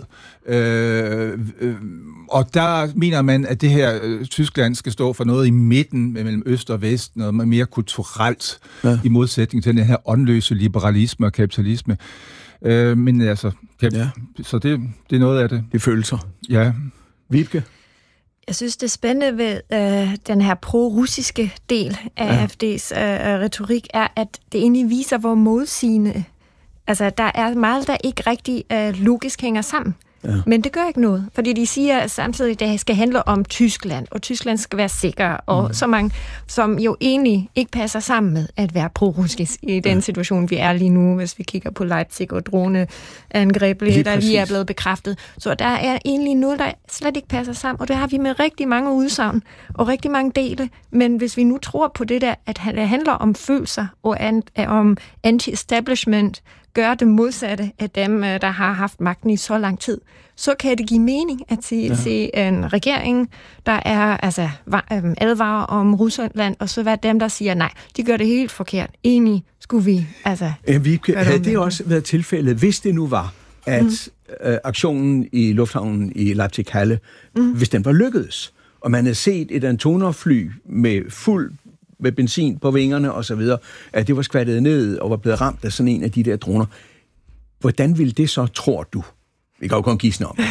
Uh, uh, og der mener man, at det her uh, Tyskland skal stå for noget i midten mellem øst og vest, noget mere kulturelt, ja. I modsætning til den her åndløse liberalisme og kapitalisme. Uh, men altså... Kan, ja. Så det, det er noget af det. Det følelser. Ja. Vibke? Jeg synes, det er spændende ved øh, den her pro-russiske del af ja. A F D's øh, retorik, er, at det egentlig viser, hvor modsigende. Altså, der er meget, der ikke rigtig øh, logisk hænger sammen. Ja. Men det gør ikke noget, fordi de siger samtidig, at det skal handle om Tyskland, og Tyskland skal være sikker, og mm. så mange, som jo egentlig ikke passer sammen med at være pro-russisk i den ja. Situation, vi er lige nu, hvis vi kigger på Leipzig og droneangreb, der lige er blevet bekræftet. Så der er egentlig noget, der slet ikke passer sammen, og det har vi med rigtig mange udsagn og rigtig mange dele. Men hvis vi nu tror på det der, at det handler om følelser og an, om anti-establishment, gør det modsatte af dem, der har haft magten i så lang tid, så kan det give mening at se, ja. se en regering, der er altså advarer om Rusland, og så være dem, der siger, nej, de gør det helt forkert. Enig skulle vi, altså... Ja, vi havde det også været tilfældet, hvis det nu var, at mm. øh, aktionen i lufthavnen i Leipzig-Halle, mm. hvis den var lykkedes, og man havde set et Antonov-fly med fuld med benzin på vingerne og så videre, at det var skvattet ned og var blevet ramt af sådan en af de der droner. Hvordan ville det så, tror du, vi kan jo kun gisne om,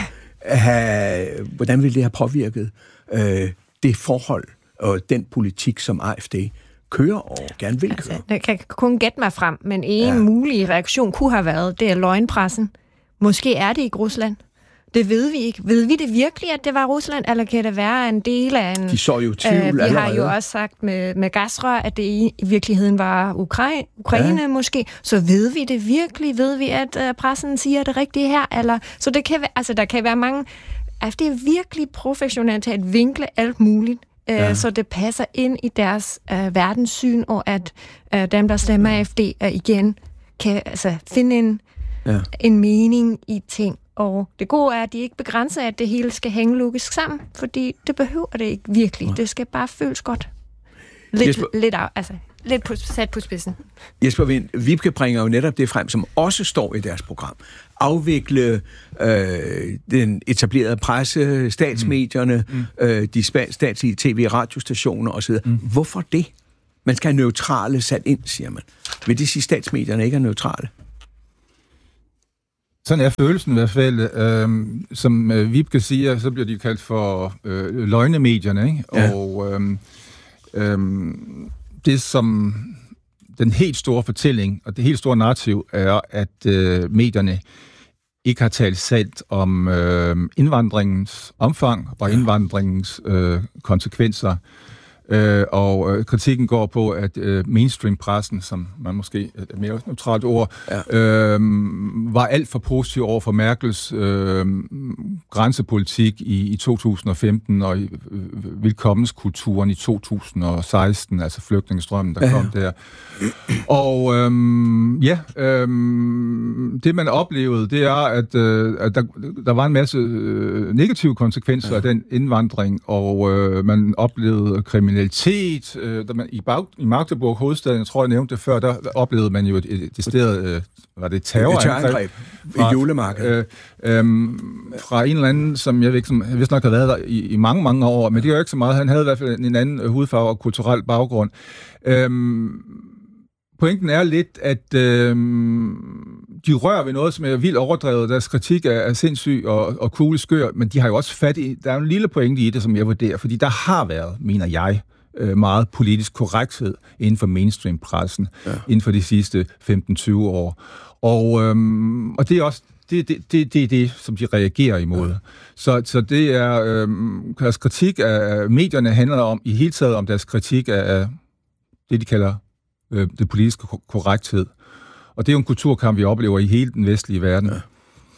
have, hvordan ville det have påvirket øh, det forhold og den politik, som A F D kører og gerne vil køre? Altså, jeg kan kun gætte mig frem, men en ja. mulig reaktion kunne have været, det er løgnpressen. Måske er det ikke Rusland. Det ved vi ikke. Ved vi det virkelig, at det var Rusland, eller kan det være en del af en... De så jo tvivl øh, Vi allerede. har jo også sagt med, med gasrør, at det i, i virkeligheden var Ukraine, Ukraine ja. måske. Så ved vi det virkelig? Ved vi, at uh, pressen siger det rigtige her? Eller, så det kan være, altså, der kan være mange... Altså, det er virkelig professionelt til at vinkle alt muligt, uh, ja. så det passer ind i deres uh, verdenssyn, og at uh, dem, der stemmer A F D, uh, igen kan altså, finde en, ja. en mening i ting. Og det gode er, at de ikke begrænser, at det hele skal hænge logisk sammen, fordi det behøver det ikke virkelig. Det skal bare føles godt. Lidt, Jesper, lidt, af, altså, lidt på, sat på spidsen. Jesper Wind, Vibeke bringer jo netop det frem, som også står i deres program. Afvikle øh, den etablerede presse, statsmedierne, mm. øh, de statslige tv- og radiostationer osv. Mm. Hvorfor det? Man skal have neutrale sat ind, siger man. Vil det sige, at statsmedierne ikke er neutrale? Sådan er følelsen i hvert fald. Øhm, som øh, Vibeke siger, så bliver de kaldt for øh, løgnemedierne, ikke? Ja. Og øhm, øhm, det som den helt store fortælling, og det helt store narrativ, er, at øh, medierne ikke har talt sandt om øh, indvandringens omfang og indvandringens øh, konsekvenser. Øh, og øh, kritikken går på, at øh, mainstream-pressen, som man måske er mere neutralt ord, ja. øh, var alt for positiv over for Merkels øh, grænsepolitik i, i to tusind og femten og i øh, velkommenskulturen i to tusind og seksten, altså flygtningestrømmen, der ja. kom der. Og øh, ja, øh, det man oplevede, det er, at, øh, at der, der var en masse øh, negative konsekvenser ja. af den indvandring, og øh, man oplevede kriminalitet. Øh, man, I, Bag, I Magdeburg, hovedstaden, jeg tror, jeg nævnte det før, der, der oplevede man jo et, et, et sted, øh, var det terrorangreb? I julemarkedet. Øh, øh, fra en eller anden, som jeg ved ikke, som jeg vidste nok har været der i, i mange, mange år, men det er jo ikke så meget. Han havde i hvert fald en anden hudfarve og kulturel baggrund. Øh, Pointen er lidt, at øh, de rører ved noget, som er vildt overdrevet. Deres kritik er, er sindssyg og, og cool skør, men de har jo også fat i... Der er en lille pointe i det, som jeg vurderer, fordi der har været, mener jeg, øh, meget politisk korrekthed inden for mainstream-pressen ja. inden for de sidste femten til tyve år. Og, øh, og det er også det, det, det, det, det, som de reagerer imod. Ja. Så, så det er... Øh, deres kritik af medierne handler om, i hele taget om deres kritik af det, de kalder... det politiske korrekthed. Og det er jo en kulturkamp, vi oplever i hele den vestlige verden. Ja.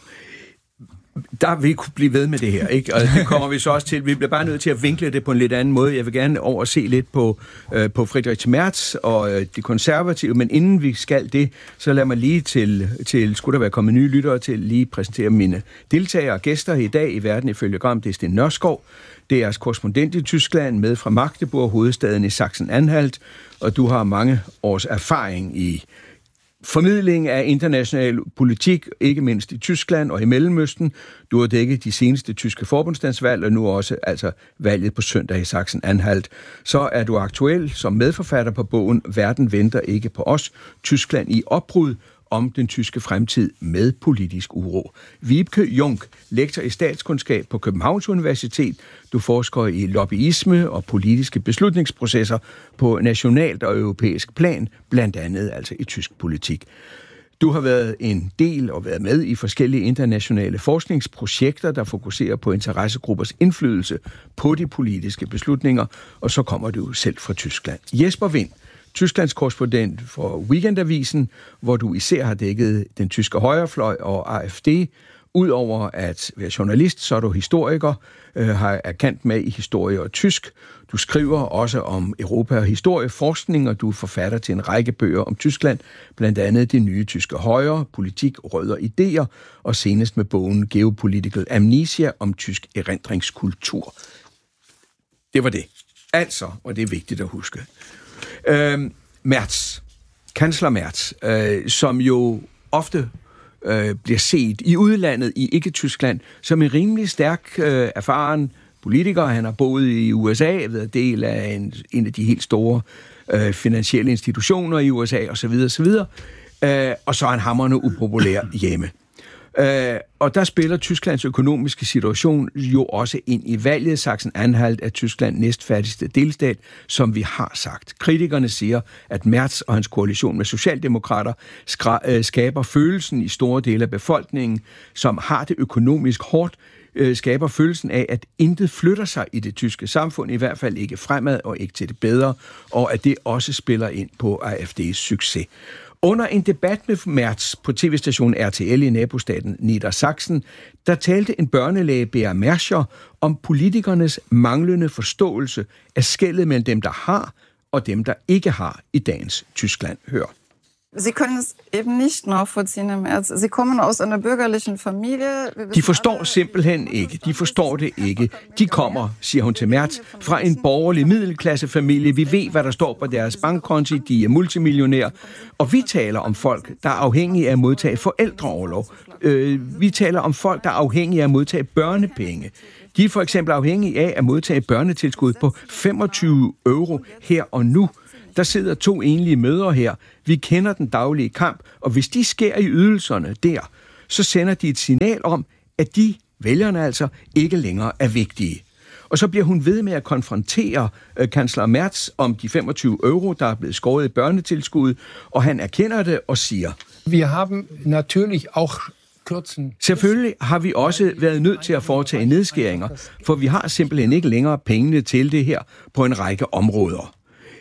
Der vil kunne blive ved med det her, ikke? Og det kommer vi så også til. Vi bliver bare nødt til at vinkle det på en lidt anden måde. Jeg vil gerne over se lidt på, øh, på Friedrich Merz og øh, de konservative, men inden vi skal det, så lad mig lige til, til skulle der være kommet nye lyttere til, lige præsentere mine deltagere og gæster i dag i Verden ifølge Gram. Det er Sten Nørskov, det er jeres korrespondent i Tyskland med fra Magdeburg, hovedstaden i Sachsen-Anhalt, og du har mange års erfaring i formidling af international politik, ikke mindst i Tyskland og i Mellemøsten. Du har dækket de seneste tyske forbundsdagsvalg, og nu også altså valget på søndag i Sachsen-Anhalt. Så er du aktuel som medforfatter på bogen Verden venter ikke på os, Tyskland i opbrud, om den tyske fremtid med politisk uro. Vibeke Jung, lektor i statskundskab på Københavns Universitet. Du forsker i lobbyisme og politiske beslutningsprocesser på nationalt og europæisk plan, blandt andet altså i tysk politik. Du har været en del og været med i forskellige internationale forskningsprojekter, der fokuserer på interessegruppers indflydelse på de politiske beslutninger, og så kommer du selv fra Tyskland. Jesper Wind, Tysklands korrespondent for Weekendavisen, hvor du især har dækket den tyske højrefløj og A F D. Udover at være journalist, så er du historiker, øh, har erkendt med i historie og tysk. Du skriver også om Europa og historieforskning, og du er forfatter til en række bøger om Tyskland, blandt andet Det nye tyske højre, politik, rødder, idéer, og senest med bogen Geopolitical Amnesia om tysk erindringskultur. Det var det. Altså, og det er vigtigt at huske. Øh, Merz, kansler Merz, øh, som jo ofte øh, bliver set i udlandet, i ikke-Tyskland, som en rimelig stærk, øh, erfaren politiker. Han har boet i U S A, været del af en, en af de helt store øh, finansielle institutioner i U S A, osv., osv., øh, og så er han hamrende upopulær hjemme. Uh, og der spiller Tysklands økonomiske situation jo også ind i valget. Sachsen-Anhalt er Tyskland næstfattigste delstat, som vi har sagt. Kritikerne siger, at Merz og hans koalition med socialdemokrater skra- uh, skaber følelsen i store dele af befolkningen, som har det økonomisk hårdt, uh, skaber følelsen af, at intet flytter sig i det tyske samfund, i hvert fald ikke fremad og ikke til det bedre, og at det også spiller ind på A F D's succes. Under en debat med Merz på tv-stationen R T L i nabostaten Niedersachsen, der talte en børnelæge, Bea Merscher, om politikernes manglende forståelse af skellet mellem dem, der har, og dem, der ikke har i dagens Tyskland. Hør. Sie können es eben nicht nachvollziehen im März. Sie kommen aus einer bürgerlichen Familie. De forstår simpelthen ikke. De forstår det ikke. De kommer, siger hun til Merz, fra en borgerlig middelklassefamilie. Vi ved, hvad der står på deres bankkonti. De er multimillionærer. Og vi taler om folk, der er afhængige af at modtage forældreorlov. Øh, vi taler om folk, der er afhængige af at modtage børnepenge. De er for eksempel afhængige af at modtage børnetilskud på femogtyve euro her og nu. Der sidder to enlige mødre her. Vi kender den daglige kamp, og hvis de skærer i ydelserne der, så sender de et signal om, at de, vælgerne altså, ikke længere er vigtige. Og så bliver hun ved med at konfrontere øh, kansler Merz om de femogtyve euro, der er blevet skåret i børnetilskud, og han erkender det og siger: Wir haben natürlich auch Selvfølgelig har vi også været nødt til at foretage nedskæringer, for vi har simpelthen ikke længere pengene til det her på en række områder.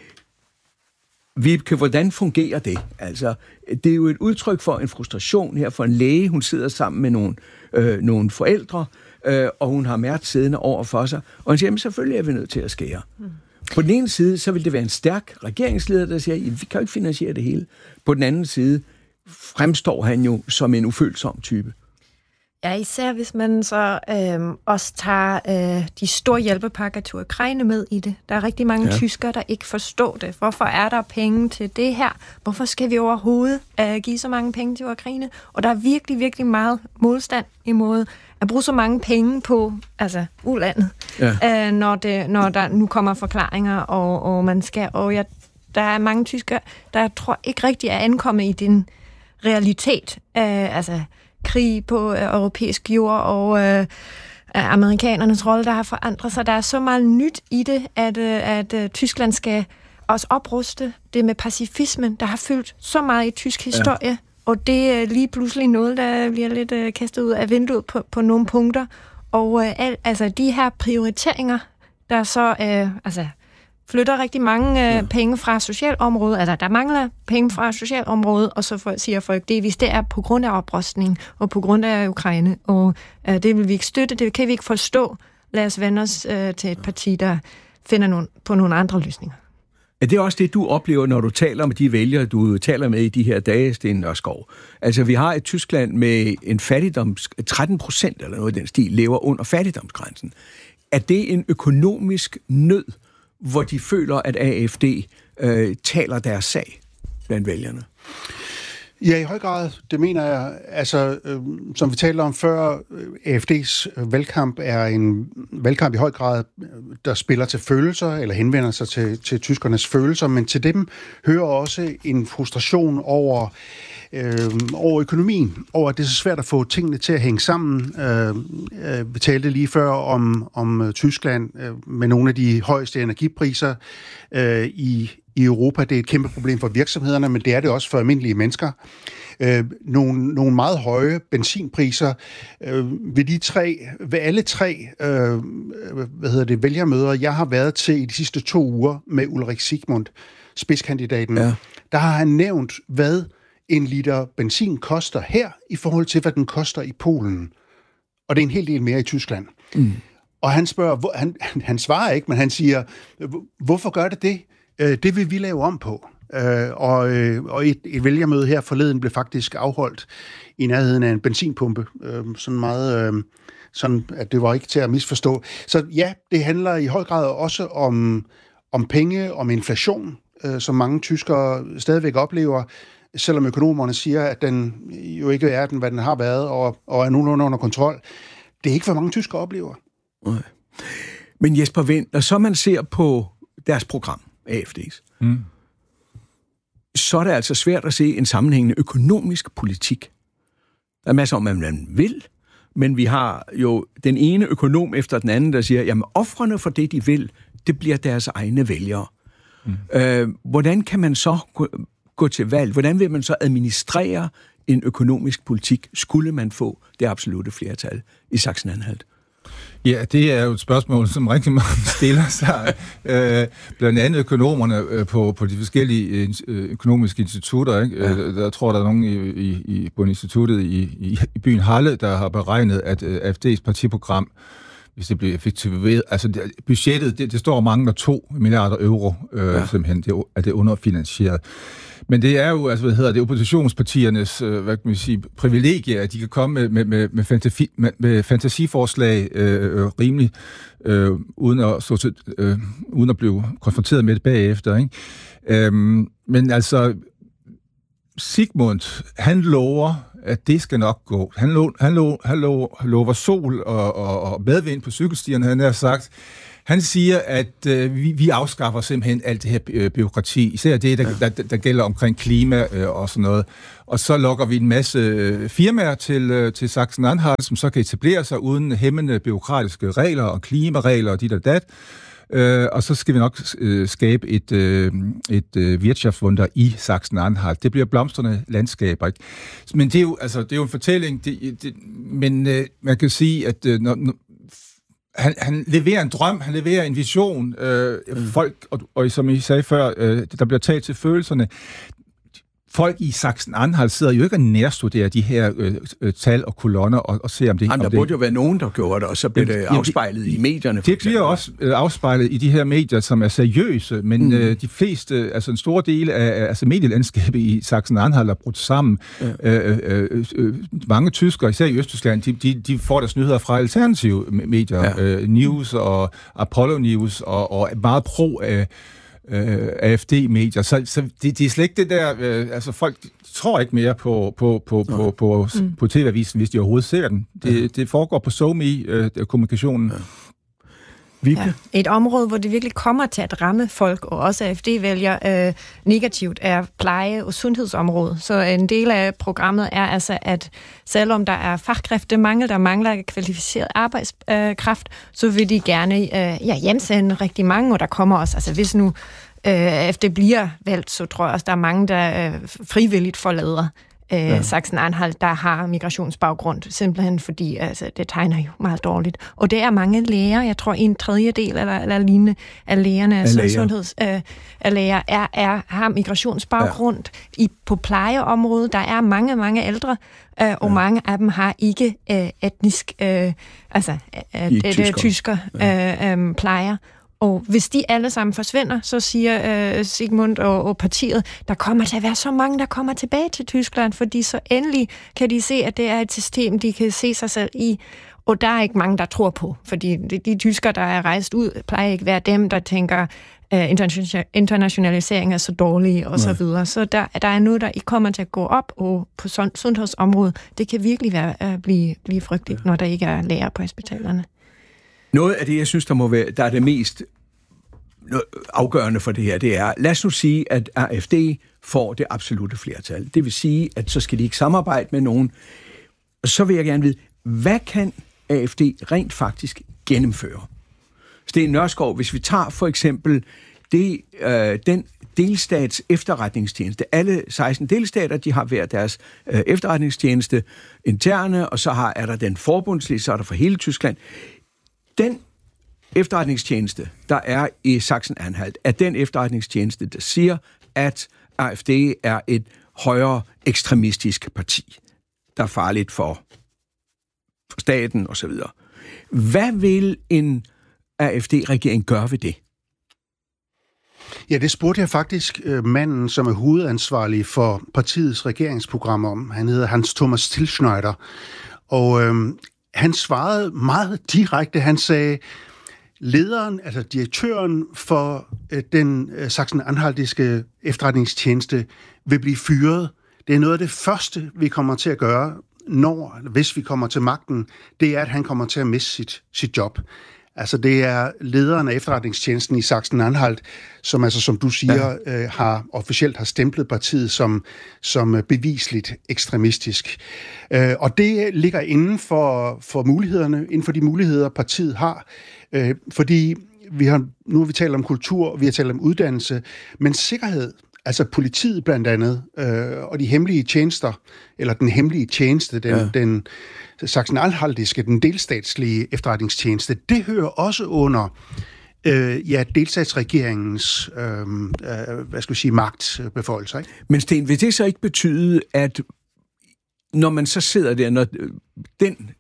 Vibke, hvordan fungerer det? Altså, det er jo et udtryk for en frustration her for en læge. Hun sidder sammen med nogle, øh, nogle forældre, øh, og hun har Merz siddende over for sig. Og hun siger, jamen selvfølgelig er vi nødt til at skære. Mm. På den ene side, så vil det være en stærk regeringsleder, der siger, vi kan jo ikke finansiere det hele. På den anden side fremstår han jo som en ufølsom type. Ja, især hvis man så øh, også tager øh, de store hjælpepakker til Ukraine med i det. Der er rigtig mange ja. tyskere, der ikke forstår det. Hvorfor er der penge til det her? Hvorfor skal vi overhovedet øh, give så mange penge til Ukraine? Og der er virkelig, virkelig meget modstand imod at bruge så mange penge på altså ulandet, ja. øh, når, det, når der nu kommer forklaringer, og, og man skal... Og ja, der er mange tyskere, der tror ikke rigtig er ankommet i den realitet. Øh, altså... krig på øh, europæisk jord, og øh, amerikanernes rolle, der har forandret sig. Der er så meget nyt i det, at, øh, at øh, Tyskland skal også opruste det med pacifismen, der har fyldt så meget i tysk historie, ja. Og det er lige pludselig noget, der bliver lidt øh, kastet ud af vinduet på, på nogle punkter. Og øh, al, altså de her prioriteringer, der så øh, altså flytter rigtig mange øh, ja. penge fra socialområdet. Altså, der mangler penge fra socialområdet, og så for, siger folk, det, hvis det er på grund af oprustning og på grund af Ukraine, og øh, det vil vi ikke støtte, det kan vi ikke forstå. Lad os vende os øh, til et parti, der finder nogle, på nogle andre løsninger. Er det også det, du oplever, når du taler med de vælgere, du taler med i de her dage, Sten Nørskov? Altså, vi har et Tyskland med en fattigdoms... tretten procent eller noget i den stil lever under fattigdomsgrænsen. Er det en økonomisk nød, hvor de føler, at A F D øh, taler deres sag blandt vælgerne? Ja, i høj grad. Det mener jeg. Altså, øh, som vi talte om før, A F D's valgkamp er en valgkamp i høj grad, der spiller til følelser, eller henvender sig til, til tyskernes følelser, men til dem hører også en frustration over Øh, over økonomien, over at det er så svært at få tingene til at hænge sammen. Øh, øh, vi talte lige før om, om Tyskland øh, med nogle af de højeste energipriser øh, i, i Europa. Det er et kæmpe problem for virksomhederne, men det er det også for almindelige mennesker. Øh, nogle, nogle meget høje benzinpriser øh, ved de tre, ved alle tre øh, hvad hedder det, vælgermøder, jeg har været til i de sidste to uger med Ulrik Sigmund, spidskandidaten. Ja. Der har han nævnt, hvad en liter benzin koster her, i forhold til, hvad den koster i Polen. Og det er en hel del mere i Tyskland. Mm. Og han spørger, hvor, han, han svarer ikke, men han siger, hvorfor gør det det? Det vil vi lave om på. Og, og et, et vælgermøde her forleden blev faktisk afholdt i nærheden af en benzinpumpe. Sådan meget, sådan at det var ikke til at misforstå. Så ja, det handler i høj grad også om, om penge, om inflation, som mange tyskere stadigvæk oplever, selvom økonomerne siger, at den jo ikke er den, hvad den har været, og, og er nogenlunde under kontrol. Det er ikke, hvad mange tyskere oplever. Nej. Men Jesper Wind, når så man ser på deres program, A F D's, mm. så er det altså svært at se en sammenhængende økonomisk politik. Der er masser om, hvad man vil, men vi har jo den ene økonom efter den anden, der siger, jamen ofrene for det, de vil, det bliver deres egne vælgere. Mm. Øh, hvordan kan man så gå til valg? Hvordan vil man så administrere en økonomisk politik, skulle man få det absolutte flertal i Sachsen-Anhalt? Ja, det er jo et spørgsmål, som rigtig mange stiller sig. øh, blandt andet økonomerne øh, på, på de forskellige øh, økonomiske institutter. Ikke? Ja. Øh, der tror der er nogen i, i, i, på instituttet i, i, i byen Halle, der har beregnet, at øh, A F D's partiprogram hvis det bliver effektiveret. Altså det, budgettet, det, det står mangler to milliarder euro, øh, ja. simpelthen, det, er det underfinansieret. Men det er jo, altså hvad hedder det, oppositionspartiernes, øh, hvad kan man sige, privilegie, at de kan komme med, med, med, fantasi, med, med fantasiforslag øh, rimelig, øh, uden, at stå til, øh, uden at blive konfronteret med det bagefter, ikke? Øhm, men altså, Sigmund, han lover, at det skal nok gå. Han, lo, han, lo, han lo, lover sol og, og, og medvind på cykelstierne, han har sagt. Han siger, at øh, vi, vi afskaffer simpelthen alt det her øh, byråkrati, især det, der, der, der gælder omkring klima øh, og sådan noget. Og så lokker vi en masse øh, firmaer til, øh, til Sachsen-Anhalt, som så kan etablere sig uden hæmmende byråkratiske regler og klimaregler og dit og dat. Øh, og så skal vi nok øh, skabe et, øh, et øh, Wirtschaftswunder i Sachsen-Anhalt. Det bliver blomstrende landskaber, ikke? Men det er jo, altså, det er jo en fortælling, det, det, men øh, man kan sige, at øh, når, når, han, han leverer en drøm, han leverer en vision. Øh, mm. Folk, og, og som I sagde før, øh, der bliver talt til følelserne. Folk i Sachsen-Anhalt sidder jo ikke og nærstuderer de her øh, øh, tal og kolonner og, og ser om det... Jamen, der om burde det. jo være nogen, der gjorde det, og så bliver det afspejlet i medierne. Det bliver også øh, afspejlet i de her medier, som er seriøse, men mm. øh, de fleste, altså en stor del af altså medielandskabet i Sachsen-Anhalt er brudt sammen. Ja. Øh, øh, øh, mange tyskere, især i Østtyskland, de, de, de får deres nyheder fra alternative medier, ja. øh, News og Apollo News, og, og meget pro af... Øh, A F D-medier, så, så det, det er slet ikke det der, øh, altså folk tror ikke mere på, på, på, på, på, på, mm. på T V-avisen, hvis de overhovedet ser den. Det, ja. det foregår på SoMe-kommunikationen. Øh, ja. Ja. Et område, hvor det virkelig kommer til at ramme folk, og også A F D-vælger øh, negativt, er pleje- og sundhedsområdet. Så en del af programmet er altså, at selvom der er fagkræftemangel, der mangler kvalificeret arbejdskraft, så vil de gerne øh, ja, hjemsende rigtig mange, og der kommer også, altså hvis nu øh, A F D bliver valgt, så tror jeg også, der er mange, der øh, frivilligt forlader øh, ja. Sachsen-Anhalt, der har migrationsbaggrund, simpelthen fordi altså, det tegner jo meget dårligt. Og det er mange læger, jeg tror en tredjedel eller, eller lignende af lægerne, altså læger. sundheds øh, af læger, er, er, har migrationsbaggrund ja. i, på plejeområdet. Der er mange, mange ældre, øh, og ja. mange af dem har ikke øh, etnisk, øh, altså øh, det, tysker, tysker ja. øh, øh, plejer. Og hvis de alle sammen forsvinder, så siger øh, Sigmund og, og partiet, der kommer til at være så mange, der kommer tilbage til Tyskland, fordi så endelig kan de se, at det er et system, de kan se sig selv i. Og der er ikke mange, der tror på, fordi de, de tyskere, der er rejst ud, plejer ikke være dem, der tænker, øh, internationalisering er så dårlig og Nej. så videre. Så der, der er noget, der ikke kommer til at gå op, og på sundhedsområdet, det kan virkelig være, øh, blive, blive frygteligt, ja. når der ikke er læger på hospitalerne. Noget af det, jeg synes, der må være, der er det mest afgørende for det her, det er, lad os nu sige, at A F D får det absolutte flertal. Det vil sige, at så skal de ikke samarbejde med nogen. Så vil jeg gerne vide, hvad kan A F D rent faktisk gennemføre? Sten Nørskov, hvis vi tager for eksempel det, øh, den delstats efterretningstjeneste. Alle seksten delstater, de har hver deres øh, efterretningstjeneste interne, og så har, er der den forbundslige, så er der for hele Tyskland. Den efterretningstjeneste, der er i Sachsen-Anhalt, er den efterretningstjeneste, der siger, at A F D er et højere ekstremistisk parti, der er farligt for, for staten osv. Hvad vil en A F D-regering gøre ved det? Ja, det spurgte jeg faktisk øh, manden, som er hovedansvarlig for partiets regeringsprogram om. Han hedder Hans Thomas Tilschneider, og øh, han svarede meget direkte. Han sagde, lederen, altså direktøren for øh, den øh, Sachsen-Anhaltiske efterretningstjeneste, vil blive fyret. Det er noget af det første, vi kommer til at gøre, når, hvis vi kommer til magten, det er, at han kommer til at miste sit, sit job. Altså det er lederen af efterretningstjenesten i Sachsen-Anhalt, som altså, som du siger, ja. øh, har officielt har stemplet partiet som, som bevisligt ekstremistisk. Øh, og det ligger inden for, for mulighederne, inden for de muligheder, partiet har. Øh, fordi vi har, nu har vi talt om kultur, vi har talt om uddannelse, men sikkerhed, altså politiet blandt andet, øh, og de hemmelige tjenester, eller den hemmelige tjeneste, den, ja. den Sachsen-Anhaltiske, den delstatslige efterretningstjeneste, det hører også under øh, ja, delstatsregeringens øh, øh, hvad skal vi sige, magtbeføjelser. Ikke? Men Sten, vil det så ikke betyde, at når man så sidder der, når den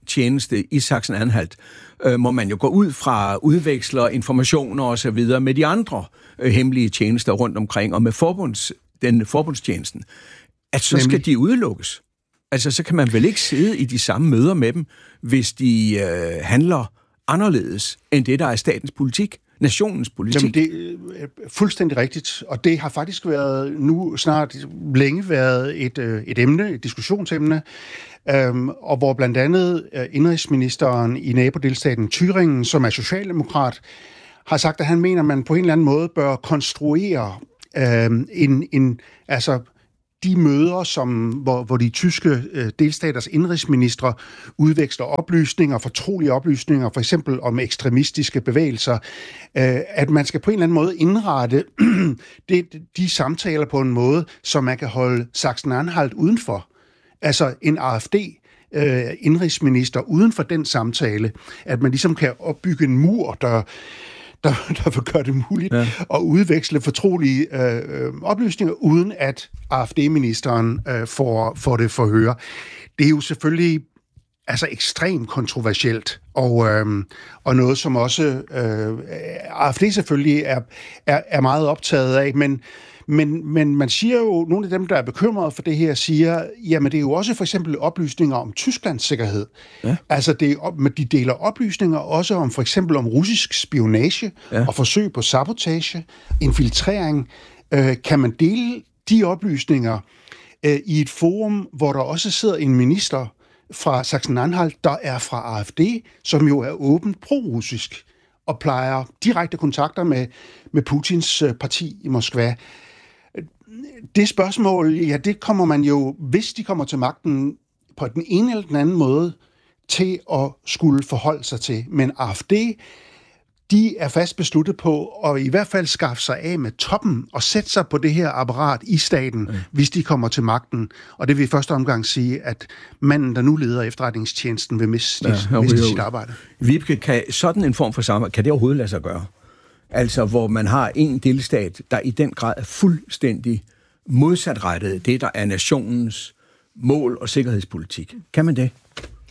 tjeneste i Sachsen-Anhalt, øh, må man jo gå ud fra udveksler informationer og så videre med de andre øh, hemmelige tjenester rundt omkring, og med forbunds, den forbundstjenesten, at så skal de udelukkes. Altså, så kan man vel ikke sidde i de samme møder med dem, hvis de øh, handler anderledes end det, der er statens politik, nationens politik. Jamen, det er fuldstændig rigtigt, og det har faktisk været nu snart længe været et, et emne, et diskussionsemne, øhm, og hvor blandt andet indrigsministeren i nabodelstaten Thüringen, som er socialdemokrat, har sagt, at han mener, at man på en eller anden måde bør konstruere øhm, en, en, altså de møder, som, hvor, hvor de tyske øh, delstaters indrigsministre udveksler oplysninger, fortrolige oplysninger, for eksempel om ekstremistiske bevægelser, øh, at man skal på en eller anden måde indrette det, de samtaler på en måde, så man kan holde Sachsen-Anhalt udenfor. Altså en A F D øh, indrigsminister uden for den samtale, at man ligesom kan opbygge en mur, der Der, der vil gøre det muligt ja. at udveksle fortrolige øh, oplysninger, uden at A F D-ministeren øh, får, får det forhøre. Det er jo selvfølgelig altså ekstremt kontroversielt, og, øh, og noget, som også øh, A F D selvfølgelig er, er, er meget optaget af, men Men, men man siger jo, nogle af dem, der er bekymrede for det her, siger, jamen det er jo også for eksempel oplysninger om Tysklands sikkerhed. Ja. Altså det er, de deler oplysninger også om for eksempel om russisk spionage ja. og forsøg på sabotage, infiltrering. Øh, kan man dele de oplysninger øh, i et forum, hvor der også sidder en minister fra Sachsen-Anhalt, der er fra A F D, som jo er åbent pro-russisk og plejer direkte kontakter med, med Putins parti i Moskva. Det spørgsmål, ja, det kommer man jo, hvis de kommer til magten på den ene eller den anden måde, til at skulle forholde sig til. Men A F D, de er fast besluttet på at i hvert fald skaffe sig af med toppen og sætte sig på det her apparat i staten, mm. hvis de kommer til magten. Og det vil i første omgang sige, at manden, der nu leder efterretningstjenesten, vil miste, ja, miste sit arbejde. Vibeke, kan sådan en form for samarbejde, kan det overhovedet lade sig gøre? Altså, hvor man har en delstat, der i den grad er fuldstændig modsatrettet det, der er nationens mål og sikkerhedspolitik. Kan man det?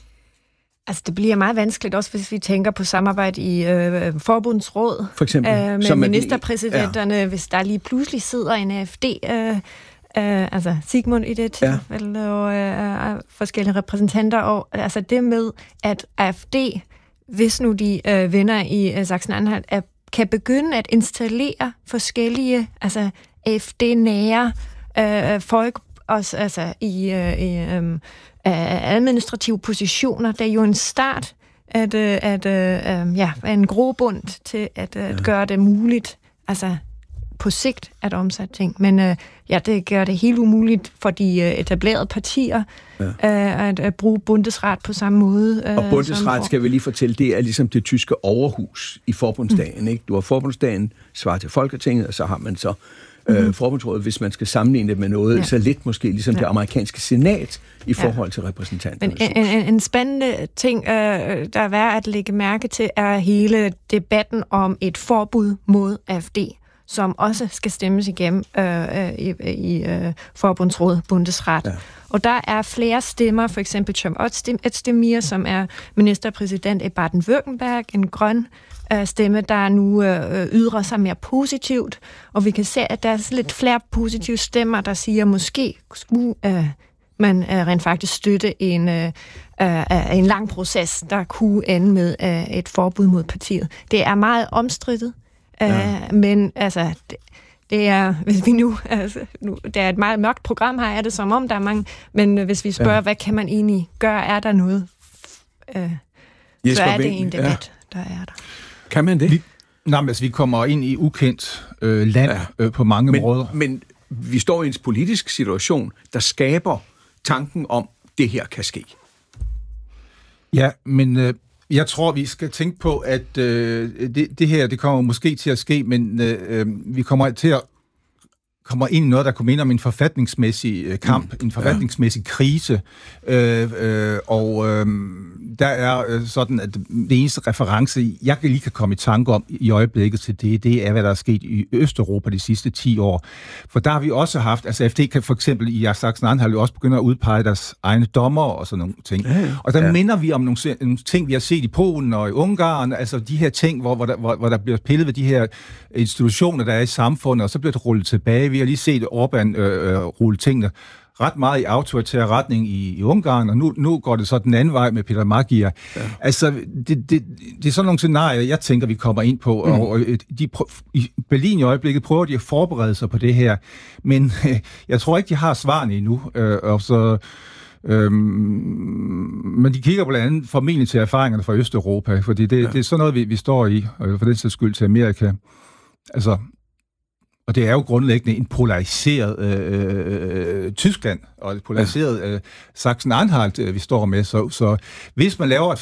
Altså, det bliver meget vanskeligt, også hvis vi tænker på samarbejde i øh, forbundsråd. For eksempel? Øh, med som ministerpræsidenterne, ja. Hvis der lige pludselig sidder en A F D, øh, øh, altså Sigmund i det tilfælde, ja. og øh, forskellige repræsentanter, og altså det med, at A F D, hvis nu de øh, venner i øh, Sachsen-Anhalt, er kan begynde at installere forskellige, altså A F D-nære øh, folk, også altså i, øh, i øh, administrative positioner. Det er jo en start at, øh, at øh, ja, en grobund til at, øh, at gøre det muligt, altså på sigt at omsætte ting. Men øh, ja, det gør det helt umuligt for de øh, etablerede partier ja. øh, at, at bruge Bundesrat på samme måde. Øh, og Bundesrat, skal vi lige fortælle, det er ligesom det tyske overhus i forbundsdagen. Mm. Ikke? Du har forbundsdagen, svarer til Folketinget, og så har man så øh, mm. forbundsrådet, hvis man skal sammenligne det med noget, ja. så lidt måske ligesom ja. det amerikanske senat i forhold ja. til repræsentanterne. Men en, en, en spændende ting, øh, der er værd at lægge mærke til, er hele debatten om et forbud mod A F D, som også skal stemmes igennem øh, i, i øh, forbundsrådet, Bundesrat. Ja. Og der er flere stemmer, for eksempel Cem Özdemir, som er ministerpræsident i Baden-Württemberg, en grøn øh, stemme, der nu øh, yder sig mere positivt. Og vi kan se, at der er lidt flere positive stemmer, der siger, måske skulle øh, man øh, rent faktisk støtte en, øh, øh, en lang proces, der kunne ende med øh, et forbud mod partiet. Det er meget omstridtet. Ja. Uh, men altså, det, det er, hvis vi nu, altså, nu, det er et meget mørkt program her, er det som om, der er mange, men hvis vi spørger, ja. hvad kan man egentlig gøre, er der noget, uh, så er det en debat, ja. der er der. Kan man det? Vi, nej, men altså, vi kommer ind i ukendt øh, land ja. øh, på mange men, måder. Men vi står i en politisk situation, der skaber tanken om, det her kan ske. Ja, men... Øh, Jeg tror, vi skal tænke på, at øh, det, det her, det kommer måske til at ske, men øh, vi kommer til at kommer ind i noget, der kunne minde om en forfatningsmæssig øh, kamp, mm. en forfatningsmæssig krise, øh, øh, og øh, der er øh, sådan, at det eneste reference, jeg lige kan komme i tanke om i øjeblikket til det, det er, hvad der er sket i Østeuropa de sidste ti år. For der har vi også haft, altså A F D kan for eksempel i Sachsen-Anhalt jo også begynde at udpege deres egne dommer og sådan nogle ting. Ja, ja. Og der ja. minder vi om nogle, nogle ting, vi har set i Polen og i Ungarn, altså de her ting, hvor, hvor, der, hvor, hvor der bliver pillet ved de her institutioner, der er i samfundet, og så bliver det rullet tilbage. Vi har lige set Orbán øh, øh, rulle tingene ret meget i autoritær retning i, i Ungarn, og nu, nu går det så den anden vej med Peter Magyar. Ja. Altså, det, det, det er sådan nogle scenarier, jeg tænker, vi kommer ind på, mm. og de, i Berlin i øjeblikket prøver de at forberede sig på det her, men øh, jeg tror ikke, de har svarene endnu, øh, og så Øhm, men de kigger blandt andet formentlig til erfaringerne fra Østeuropa, fordi det, ja. det er sådan noget, vi, vi står i, og for den sags skyld til Amerika. Altså, og det er jo grundlæggende en polariseret øh, øh, Tyskland, og et polariseret øh, Sachsen-Anhalt, øh, vi står med. Så, så hvis man laver et